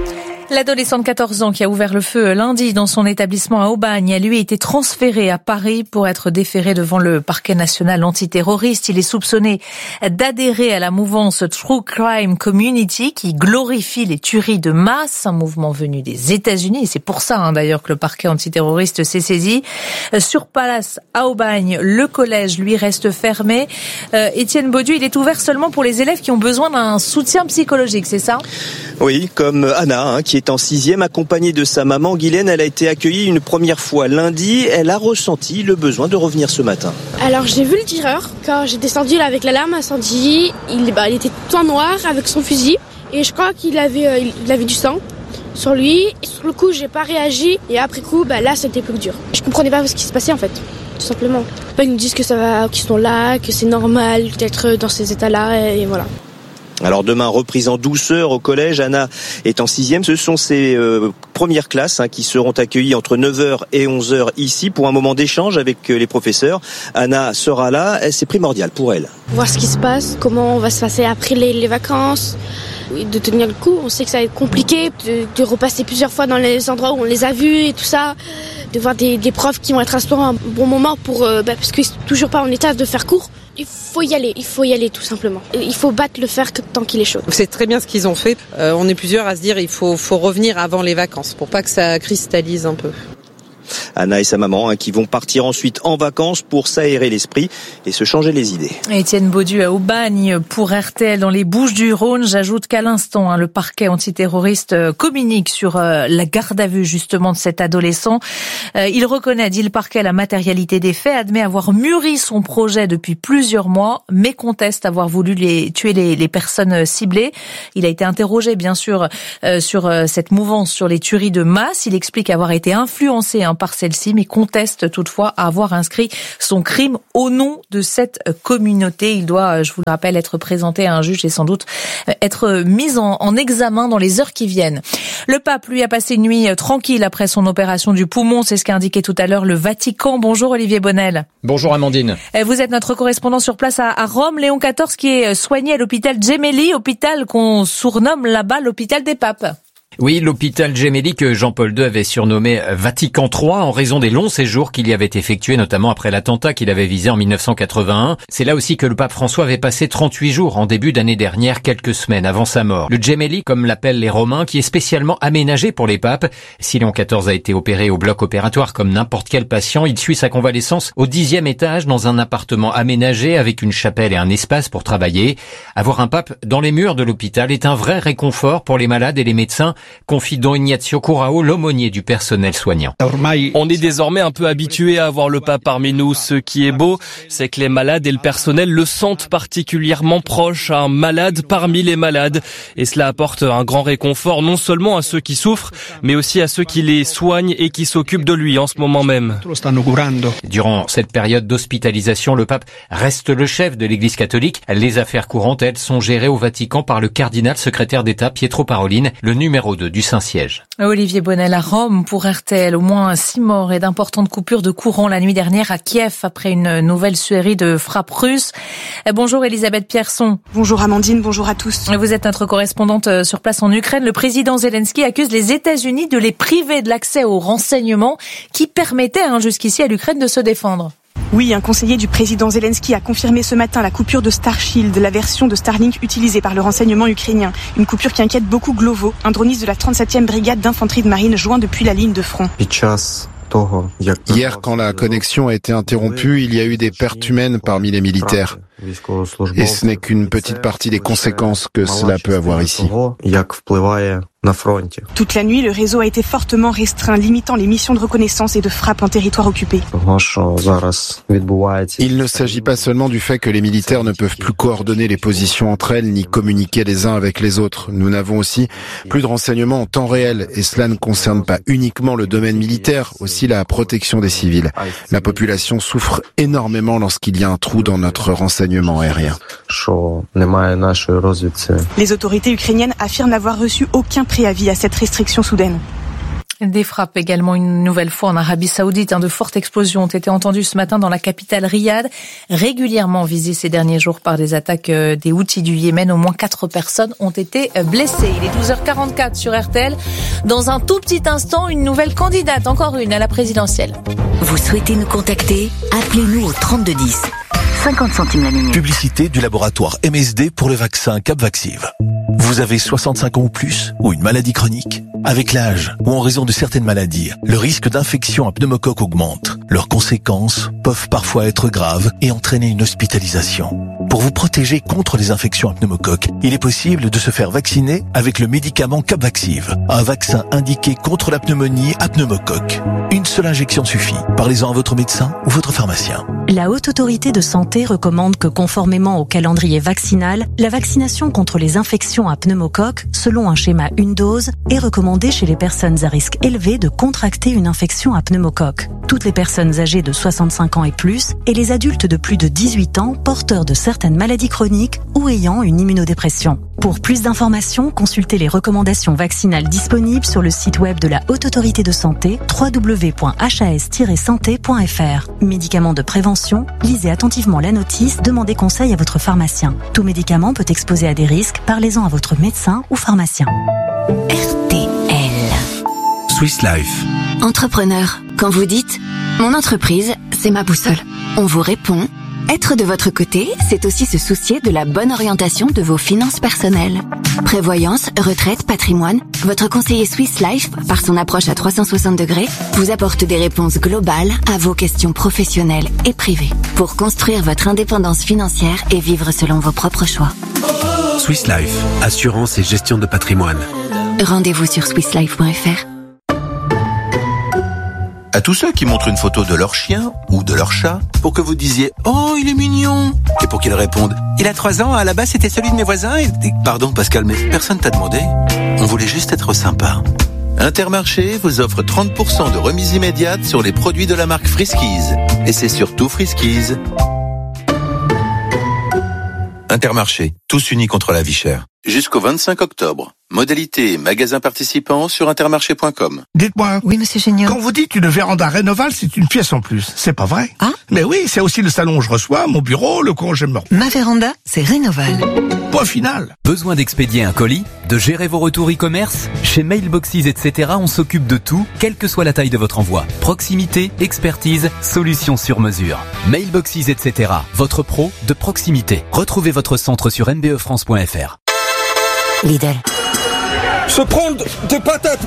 L'adolescent de 14 ans qui a ouvert le feu lundi dans son établissement à Aubagne a lui été transféré à Paris pour être déféré devant le parquet national antiterroriste. Il est soupçonné d'adhérer à la mouvance True Crime Community qui glorifie les tueries de masse, un mouvement venu des États-Unis. Et c'est pour ça d'ailleurs que le parquet antiterroriste s'est saisi. Sur place à Aubagne, le collège lui reste fermé. Étienne Baudu, il est ouvert seulement pour les élèves qui ont besoin d'un soutien psychologique, c'est ça ? Oui, comme Anna, qui est en 6e, accompagnée de sa maman Guylaine. Elle a été accueillie une première fois lundi. Elle a ressenti le besoin de revenir ce matin. Alors j'ai vu le tireur. Quand j'ai descendu là, avec l'alarme incendie, il était tout en noir avec son fusil. Et je crois qu'il avait du sang sur lui. Et sur le coup, j'ai pas réagi. Et après coup, là, c'était plus dur. Je comprenais pas ce qui se passait en fait, tout simplement. Ils nous disent que ça va, qu'ils sont là, que c'est normal d'être dans ces états-là, et voilà. Alors demain, reprise en douceur au collège. Anna est en 6e. Ce sont ses premières classes qui seront accueillies entre 9h et 11h ici pour un moment d'échange avec les professeurs. Anna sera là. C'est primordial pour elle. Voir ce qui se passe, comment on va se passer après les vacances, de tenir le coup. On sait que ça va être compliqué de repasser plusieurs fois dans les endroits où on les a vus et tout ça. De voir des profs qui vont être assurés un bon moment parce qu'ils sont toujours pas en état de faire cours. Il faut y aller tout simplement. Il faut battre le fer tant qu'il est chaud. C'est très bien ce qu'ils ont fait. On est plusieurs à se dire il faut revenir avant les vacances pour pas que ça cristallise un peu. Anna et sa maman qui vont partir ensuite en vacances pour s'aérer l'esprit et se changer les idées. Étienne Baudu à Aubagne pour RTL dans les Bouches-du-Rhône. J'ajoute qu'à l'instant, le parquet antiterroriste communique sur la garde à vue justement de cet adolescent. Il reconnaît, dit le parquet, la matérialité des faits, admet avoir mûri son projet depuis plusieurs mois, mais conteste avoir voulu tuer les personnes ciblées. Il a été interrogé bien sûr sur cette mouvance, sur les tueries de masse. Il explique avoir été influencé par celle-ci, mais conteste toutefois avoir inscrit son crime au nom de cette communauté. Il doit, je vous le rappelle, être présenté à un juge et sans doute être mis en examen dans les heures qui viennent. Le pape, lui, a passé une nuit tranquille après son opération du poumon. C'est ce qu'a indiqué tout à l'heure le Vatican. Bonjour Olivier Bonnel. Bonjour Amandine. Vous êtes notre correspondant sur place à Rome. Léon XIV qui est soigné à l'hôpital Gemelli, hôpital qu'on surnomme là-bas l'hôpital des papes. Oui, l'hôpital Gemelli que Jean-Paul II avait surnommé Vatican III en raison des longs séjours qu'il y avait effectués, notamment après l'attentat qu'il avait visé en 1981. C'est là aussi que le pape François avait passé 38 jours en début d'année dernière, quelques semaines avant sa mort. Le Gemelli, comme l'appellent les Romains, qui est spécialement aménagé pour les papes. Si Léon XIV a été opéré au bloc opératoire comme n'importe quel patient, il suit sa convalescence au 10e étage dans un appartement aménagé avec une chapelle et un espace pour travailler. Avoir un pape dans les murs de l'hôpital est un vrai réconfort pour les malades et les médecins, confie Don Ignazio Curao, l'aumônier du personnel soignant. On est désormais un peu habitué à avoir le pape parmi nous. Ce qui est beau, c'est que les malades et le personnel le sentent particulièrement proche, un malade parmi les malades. Et cela apporte un grand réconfort non seulement à ceux qui souffrent, mais aussi à ceux qui les soignent et qui s'occupent de lui en ce moment même. Durant cette période d'hospitalisation, le pape reste le chef de l'Église catholique. Les affaires courantes, elles, sont gérées au Vatican par le cardinal secrétaire d'État Pietro Parolin, le numéro 2 du Saint-Siège. Olivier Bonnel à Rome pour RTL. Au moins 6 morts et d'importantes coupures de courant la nuit dernière à Kiev après une nouvelle série de frappes russes. Bonjour Elisabeth Pierson. Bonjour Amandine, bonjour à tous. Vous êtes notre correspondante sur place en Ukraine. Le président Zelensky accuse les États-Unis de les priver de l'accès aux renseignements qui permettaient jusqu'ici à l'Ukraine de se défendre. Oui, un conseiller du président Zelensky a confirmé ce matin la coupure de Starshield, la version de Starlink utilisée par le renseignement ukrainien. Une coupure qui inquiète beaucoup Glovo, un droniste de la 37e brigade d'infanterie de marine joint depuis la ligne de front. Hier, quand la connexion a été interrompue, il y a eu des pertes humaines parmi les militaires. Et ce n'est qu'une petite partie des conséquences que cela peut avoir ici. Toute la nuit, le réseau a été fortement restreint, limitant les missions de reconnaissance et de frappe en territoire occupé. Il ne s'agit pas seulement du fait que les militaires ne peuvent plus coordonner les positions entre elles ni communiquer les uns avec les autres. Nous n'avons aussi plus de renseignements en temps réel et cela ne concerne pas uniquement le domaine militaire, aussi la protection des civils. La population souffre énormément lorsqu'il y a un trou dans notre renseignement aérien. Les autorités ukrainiennes affirment n'avoir reçu aucun préavis à cette restriction soudaine. Des frappes également une nouvelle fois en Arabie Saoudite. De fortes explosions ont été entendues ce matin dans la capitale Riyad, régulièrement visée ces derniers jours par des attaques des Houthis du Yémen. Au moins 4 personnes ont été blessées. Il est 12h44 sur RTL. Dans un tout petit instant, une nouvelle candidate, encore une, à la présidentielle. Vous souhaitez nous contacter ? Appelez-nous au 3210. 50 centimes la minute. Publicité du laboratoire MSD pour le vaccin Capvaxive. Vous avez 65 ans ou plus ou une maladie chronique ? Avec l'âge ou en raison de certaines maladies, le risque d'infection à pneumocoque augmente. Leurs conséquences peuvent parfois être graves et entraîner une hospitalisation. Pour vous protéger contre les infections à pneumocoque, il est possible de se faire vacciner avec le médicament Capvaxive, un vaccin indiqué contre la pneumonie à pneumocoque. Une seule injection suffit. Parlez-en à votre médecin ou votre pharmacien. La Haute Autorité de Santé recommande que, conformément au calendrier vaccinal, la vaccination contre les infections à pneumocoque, selon un schéma une dose, est recommandée chez les personnes à risque élevé de contracter une infection à pneumocoque. Toutes les personnes âgées de 65 ans et plus et les adultes de plus de 18 ans porteurs de certaines maladies chroniques ou ayant une immunodépression. Pour plus d'informations, consultez les recommandations vaccinales disponibles sur le site web de la Haute Autorité de Santé, www.has-santé.fr. Médicaments de prévention, lisez attentivement la notice, demandez conseil à votre pharmacien. Tout médicament peut exposer à des risques, parlez-en à votre médecin ou pharmacien. RTL. Swiss Life. Entrepreneur, quand vous dites « Mon entreprise, c'est ma boussole », on vous répond « Être de votre côté, c'est aussi se soucier de la bonne orientation de vos finances personnelles. » Prévoyance, retraite, patrimoine, votre conseiller Swiss Life, par son approche à 360 degrés, vous apporte des réponses globales à vos questions professionnelles et privées pour construire votre indépendance financière et vivre selon vos propres choix. Swiss Life, assurance et gestion de patrimoine. Rendez-vous sur swisslife.fr. À tous ceux qui montrent une photo de leur chien ou de leur chat pour que vous disiez « Oh, il est mignon !» et pour qu'ils répondent « Il a 3 ans, à la base c'était celui de mes voisins et... » Pardon Pascal, mais personne t'a demandé. On voulait juste être sympa. Intermarché vous offre 30% de remise immédiate sur les produits de la marque Friskies. Et c'est surtout Friskies. Intermarché, tous unis contre la vie chère. Jusqu'au 25 octobre. Modalité et magasins participants sur intermarché.com. Dites-moi. Oui, monsieur Géniaud. Quand vous dites une véranda Rénoval, c'est une pièce en plus. C'est pas vrai? Ah? Mais oui, c'est aussi le salon où je reçois, mon bureau, le coin où je me repose. Ma véranda, c'est Rénoval. Point final. Besoin d'expédier un colis? De gérer vos retours e-commerce? Chez Mailboxes, etc., on s'occupe de tout, quelle que soit la taille de votre envoi. Proximité, expertise, solutions sur mesure. Mailboxes, etc., votre pro de proximité. Retrouvez votre centre sur mbefrance.fr. Lidl. Se prendre des patates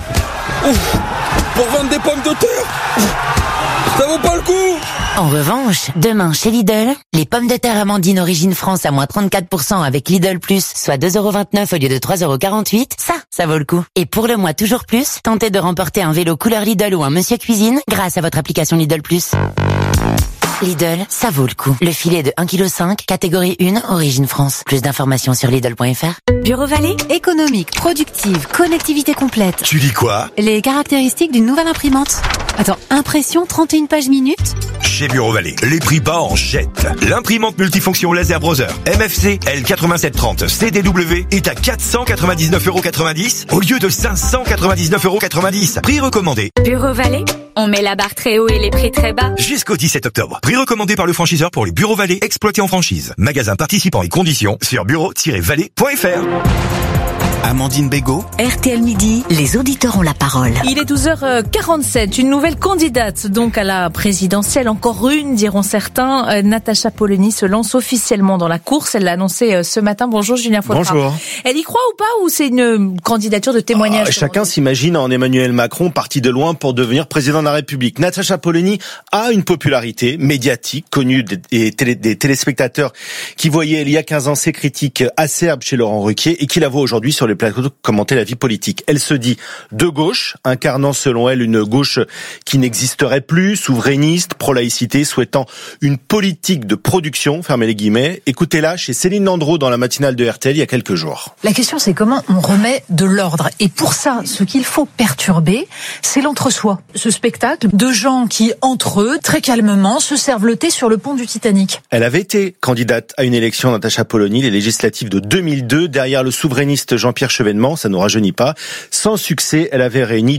pour vendre des pommes de terre, ça vaut pas le coup. En revanche, demain chez Lidl, les pommes de terre Amandine Origine France à moins 34% avec Lidl Plus, soit 2,29€ au lieu de 3,48€, ça vaut le coup. Et pour le mois toujours plus, tentez de remporter un vélo couleur Lidl ou un Monsieur Cuisine grâce à votre application Lidl Plus. Lidl, ça vaut le coup. Le filet de 1,5 kg, catégorie 1, Origine France. Plus d'informations sur Lidl.fr. Bureau Vallée, économique, productive, connectivité complète. Tu dis quoi? Les caractéristiques d'une nouvelle imprimante. Attends, impression 31 pages minutes? Chez Bureau Vallée, les prix bas en jette. L'imprimante multifonction laser browser MFC L8730 CDW est à 499,90€ au lieu de 599,90€. Prix recommandé. Bureau Vallée, on met la barre très haut et les prix très bas. Jusqu'au 17 octobre. Prix recommandé par le franchiseur pour les Bureaux Vallée exploités en franchise. Magasin participant et conditions sur bureau-vallée.fr. Amandine Bégaud. RTL Midi, les auditeurs ont la parole. Il est 12h47, une nouvelle candidate donc à la présidentielle, encore une diront certains. Natacha Polony se lance officiellement dans la course, elle l'a annoncé ce matin. Bonjour Julien Fautra. Bonjour. Elle y croit ou pas, ou c'est une candidature de témoignage? Chacun s'imagine en Emmanuel Macron parti de loin pour devenir président de la République. Natacha Polony a une popularité médiatique connue des téléspectateurs qui voyaient il y a 15 ans ses critiques acerbes chez Laurent Ruquier et qui la voient aujourd'hui sur les plateaux commenter la vie politique. Elle se dit de gauche, incarnant selon elle une gauche qui n'existerait plus, souverainiste, pro-laïcité, souhaitant une politique de production, fermez les guillemets. Écoutez-la chez Céline Landreau dans la matinale de RTL il y a quelques jours. La question c'est comment on remet de l'ordre. Et pour ça, ce qu'il faut perturber, c'est l'entre-soi. Ce spectacle de gens qui, entre eux, très calmement, se servent le thé sur le pont du Titanic. Elle avait été candidate à une élection, Natacha Polony, les législatives de 2002, derrière le souverainiste Jean-Pierre Chevènement, ça ne nous rajeunit pas. Sans succès, elle avait réuni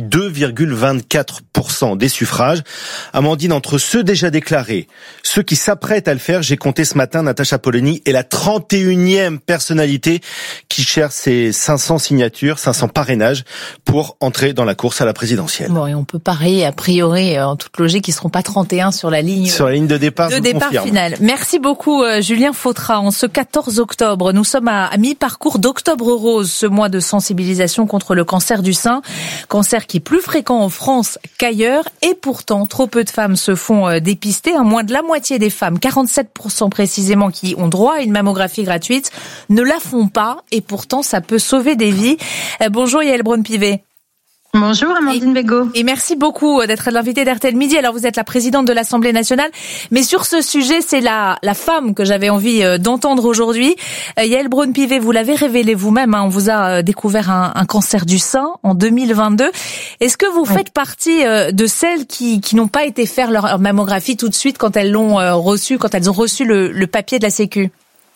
2,24% des suffrages. Amandine, entre ceux déjà déclarés, ceux qui s'apprêtent à le faire, j'ai compté ce matin, Natacha Polony est la 31e personnalité qui cherche ses 500 signatures, 500 parrainages pour entrer dans la course à la présidentielle. Bon, et on peut parier, a priori, en toute logique, ils seront pas 31 sur la ligne. Sur la ligne de départ, finale. Merci beaucoup, Julien Fautra. En ce 14 octobre, nous sommes à mi-parcours d'Octobre Rose, ce mois de sensibilisation contre le cancer du sein. Cancer qui est plus fréquent en France qu'ailleurs. Et pourtant, trop peu de femmes se font dépister. Moins de la moitié des femmes, 47% précisément, qui ont droit à une mammographie gratuite, ne la font pas. Et pourtant, ça peut sauver des vies. Bonjour Yael Braun-Pivet. Bonjour Amandine Bégaud. Et merci beaucoup d'être l'invitée d'RTL Midi. Alors vous êtes la présidente de l'Assemblée nationale, mais sur ce sujet, c'est la femme que j'avais envie d'entendre aujourd'hui. Yael Braun-Pivet, vous l'avez révélé vous-même, on vous a découvert un cancer du sein en 2022. Est-ce que vous faites partie de celles qui n'ont pas été faire leur mammographie tout de suite quand elles l'ont reçu, quand elles ont reçu le papier de la Sécu?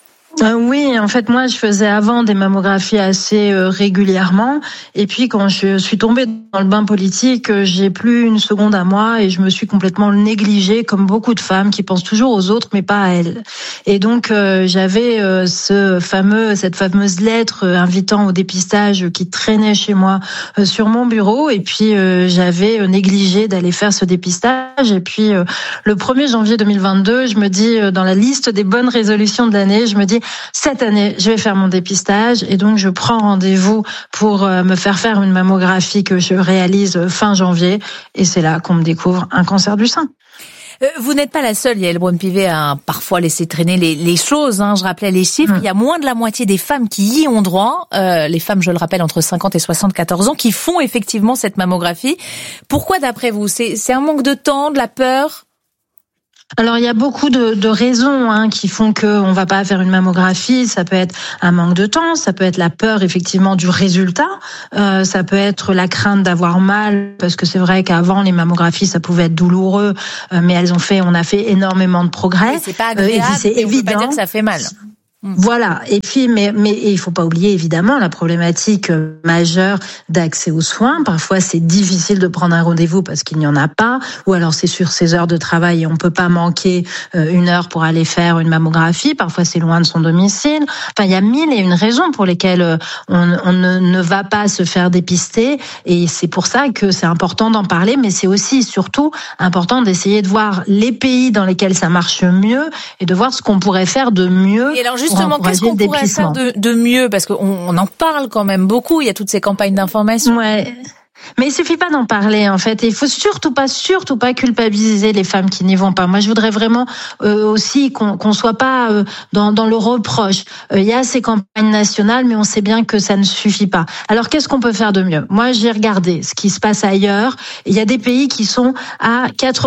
Oui, en fait, moi, je faisais avant des mammographies assez régulièrement. Et puis, quand je suis tombée dans le bain politique, j'ai plus une seconde à moi et je me suis complètement négligée, comme beaucoup de femmes qui pensent toujours aux autres, mais pas à elles. Et donc, j'avais cette fameuse lettre invitant au dépistage qui traînait chez moi sur mon bureau. Et puis, j'avais négligé d'aller faire ce dépistage. Et puis, le 1er janvier 2022, je me dis, dans la liste des bonnes résolutions de l'année, je me dis, cette année, je vais faire mon dépistage et donc je prends rendez-vous pour me faire une mammographie que je réalise fin janvier et c'est là qu'on me découvre un cancer du sein. Vous n'êtes pas la seule, Yael Braun-Pivet, à parfois laisser traîner les choses. Je rappelais les chiffres. Il y a moins de la moitié des femmes qui y ont droit. Les femmes, je le rappelle, entre 50 et 74 ans, qui font effectivement cette mammographie. Pourquoi, d'après vous? C'est un manque de temps, de la peur? Alors il y a beaucoup de raisons qui font que on va pas faire une mammographie. Ça peut être un manque de temps, ça peut être la peur effectivement du résultat, ça peut être la crainte d'avoir mal parce que c'est vrai qu'avant les mammographies ça pouvait être douloureux, mais on a fait énormément de progrès. Mais c'est pas agréable, c'est évident. On peut pas dire que ça fait mal. Voilà. Et puis, mais il faut pas oublier évidemment la problématique majeure d'accès aux soins. Parfois, c'est difficile de prendre un rendez-vous parce qu'il n'y en a pas, ou alors c'est sur ses heures de travail et on peut pas manquer une heure pour aller faire une mammographie. Parfois, c'est loin de son domicile. Enfin, il y a 1001 raisons pour lesquelles on ne va pas se faire dépister. Et c'est pour ça que c'est important d'en parler, mais c'est aussi surtout important d'essayer de voir les pays dans lesquels ça marche mieux et de voir ce qu'on pourrait faire de mieux. Et alors justement, qu'est-ce qu'on pourrait faire de mieux? Parce qu'on en parle quand même beaucoup, il y a toutes ces campagnes d'information. Ouais. Mais il suffit pas d'en parler en fait. Et il faut surtout pas culpabiliser les femmes qui n'y vont pas. Moi, je voudrais vraiment aussi qu'on soit pas dans le reproche. Il y a ces campagnes nationales, mais on sait bien que ça ne suffit pas. Alors qu'est-ce qu'on peut faire de mieux? Moi, j'ai regardé ce qui se passe ailleurs. Il y a des pays qui sont à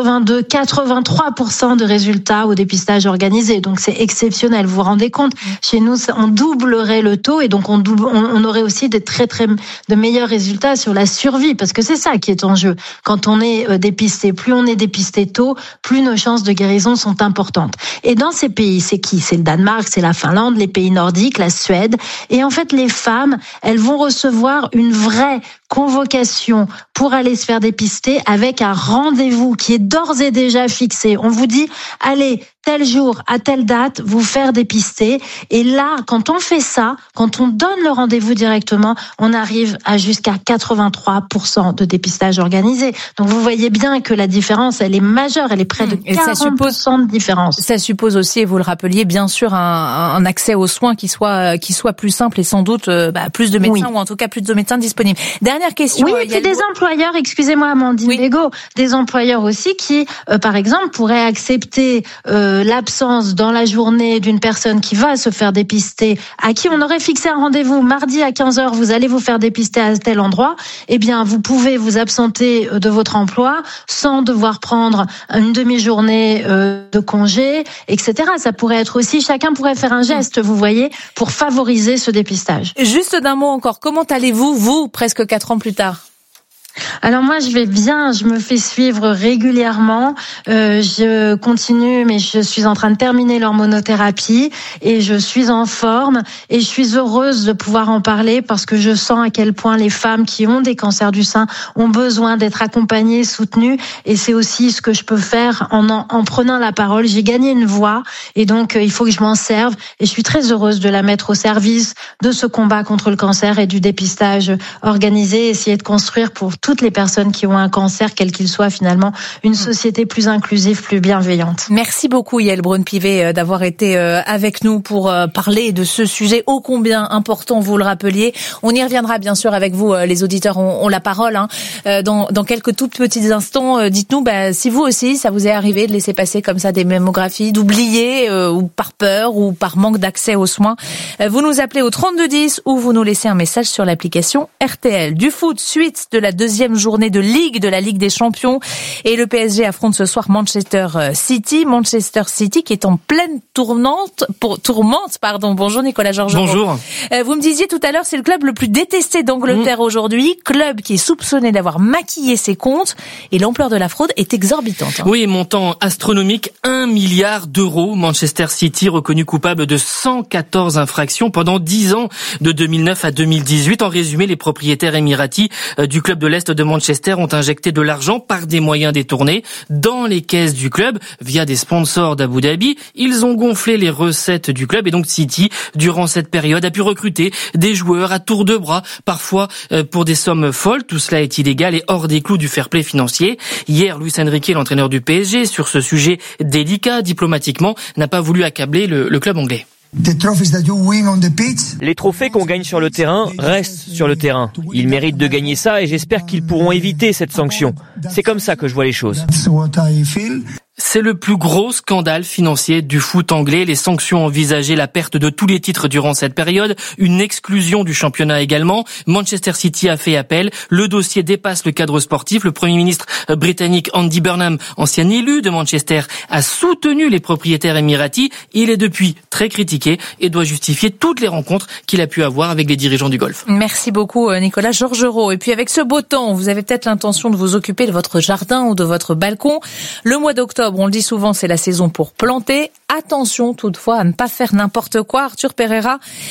83% de résultats au dépistage organisé. Donc c'est exceptionnel. Vous vous rendez compte? Chez nous, on doublerait le taux et donc on aurait aussi de meilleurs résultats sur la survie. Parce que c'est ça qui est en jeu. Quand on est dépisté, plus on est dépisté tôt, plus nos chances de guérison sont importantes. Et dans ces pays, c'est qui? C'est le Danemark, c'est la Finlande, les pays nordiques, la Suède. Et en fait, les femmes, elles vont recevoir une vraie convocation pour aller se faire dépister avec un rendez-vous qui est d'ores et déjà fixé. On vous dit, allez, tel jour, à telle date, vous faire dépister. Et là, quand on fait ça, quand on donne le rendez-vous directement, on arrive à jusqu'à 83% de dépistage organisé. Donc vous voyez bien que la différence, elle est majeure, elle est près de 40% de différence. Ça suppose aussi, et vous le rappeliez, bien sûr, un accès aux soins qui soit plus simple et sans doute plus de médecins ou en tout cas plus de médecins disponibles. Dernière question. Oui, et puis des employeurs, excusez-moi Amandine Bégaud, des employeurs aussi qui, par exemple, pourraient accepter l'absence dans la journée d'une personne qui va se faire dépister, à qui on aurait fixé un rendez-vous mardi à 15h, vous allez vous faire dépister à tel endroit, eh bien, vous pouvez vous absenter de votre emploi sans devoir prendre une demi-journée de congé, etc. Ça pourrait être aussi, chacun pourrait faire un geste, vous voyez, pour favoriser ce dépistage. Juste d'un mot encore, comment allez-vous, presque 4 ans plus tard? Alors moi, je vais bien, je me fais suivre régulièrement. Je continue, mais je suis en train de terminer l'hormonothérapie et je suis en forme et je suis heureuse de pouvoir en parler parce que je sens à quel point les femmes qui ont des cancers du sein ont besoin d'être accompagnées, soutenues, et c'est aussi ce que je peux faire en prenant la parole. J'ai gagné une voix et donc il faut que je m'en serve et je suis très heureuse de la mettre au service de ce combat contre le cancer et du dépistage organisé, essayer de construire pour toutes les personnes qui ont un cancer, quel qu'il soit finalement, une société plus inclusive, plus bienveillante. Merci beaucoup Yael Braun-Pivet d'avoir été avec nous pour parler de ce sujet ô combien important, vous le rappeliez. On y reviendra bien sûr avec vous, les auditeurs ont la parole dans quelques tout petits instants. Dites-nous si vous aussi, ça vous est arrivé de laisser passer comme ça des mammographies, d'oublier ou par peur ou par manque d'accès aux soins. Vous nous appelez au 3210 ou vous nous laissez un message sur l'application RTL. Du foot, suite de la deuxième journée de la Ligue des Champions, et le PSG affronte ce soir Manchester City. Manchester City qui est en pleine tourmente. Bonjour Nicolas Georgerot. Bonjour. Vous me disiez tout à l'heure, c'est le club le plus détesté d'Angleterre aujourd'hui, club qui est soupçonné d'avoir maquillé ses comptes, et l'ampleur de la fraude est exorbitante. Oui, montant astronomique, 1 milliard d'euros. Manchester City reconnu coupable de 114 infractions pendant 10 ans, de 2009 à 2018. En résumé, les propriétaires émiratis du club de l'Est de Manchester ont injecté de l'argent par des moyens détournés dans les caisses du club via des sponsors d'Abu Dhabi. Ils ont gonflé les recettes du club et donc City, durant cette période, a pu recruter des joueurs à tour de bras, parfois pour des sommes folles. Tout cela est illégal et hors des clous du fair play financier. Hier, Luis Enrique, l'entraîneur du PSG, sur ce sujet délicat diplomatiquement, n'a pas voulu accabler le club anglais. Les trophées qu'on gagne sur le terrain restent sur le terrain. Ils méritent de gagner ça et j'espère qu'ils pourront éviter cette sanction. C'est comme ça que je vois les choses. C'est le plus gros scandale financier du foot anglais. Les sanctions envisagées, la perte de tous les titres durant cette période, une exclusion du championnat également. Manchester City a fait appel. Le dossier dépasse le cadre sportif. Le Premier ministre britannique Andy Burnham, ancien élu de Manchester, a soutenu les propriétaires émiratis. Il est depuis très critiqué et doit justifier toutes les rencontres qu'il a pu avoir avec les dirigeants du golf. Merci beaucoup Nicolas Georgerot. Et puis avec ce beau temps, vous avez peut-être l'intention de vous occuper de votre jardin ou de votre balcon. Le mois d'octobre, on le dit souvent, c'est la saison pour planter. Attention toutefois à ne pas faire n'importe quoi. Arthur Pereira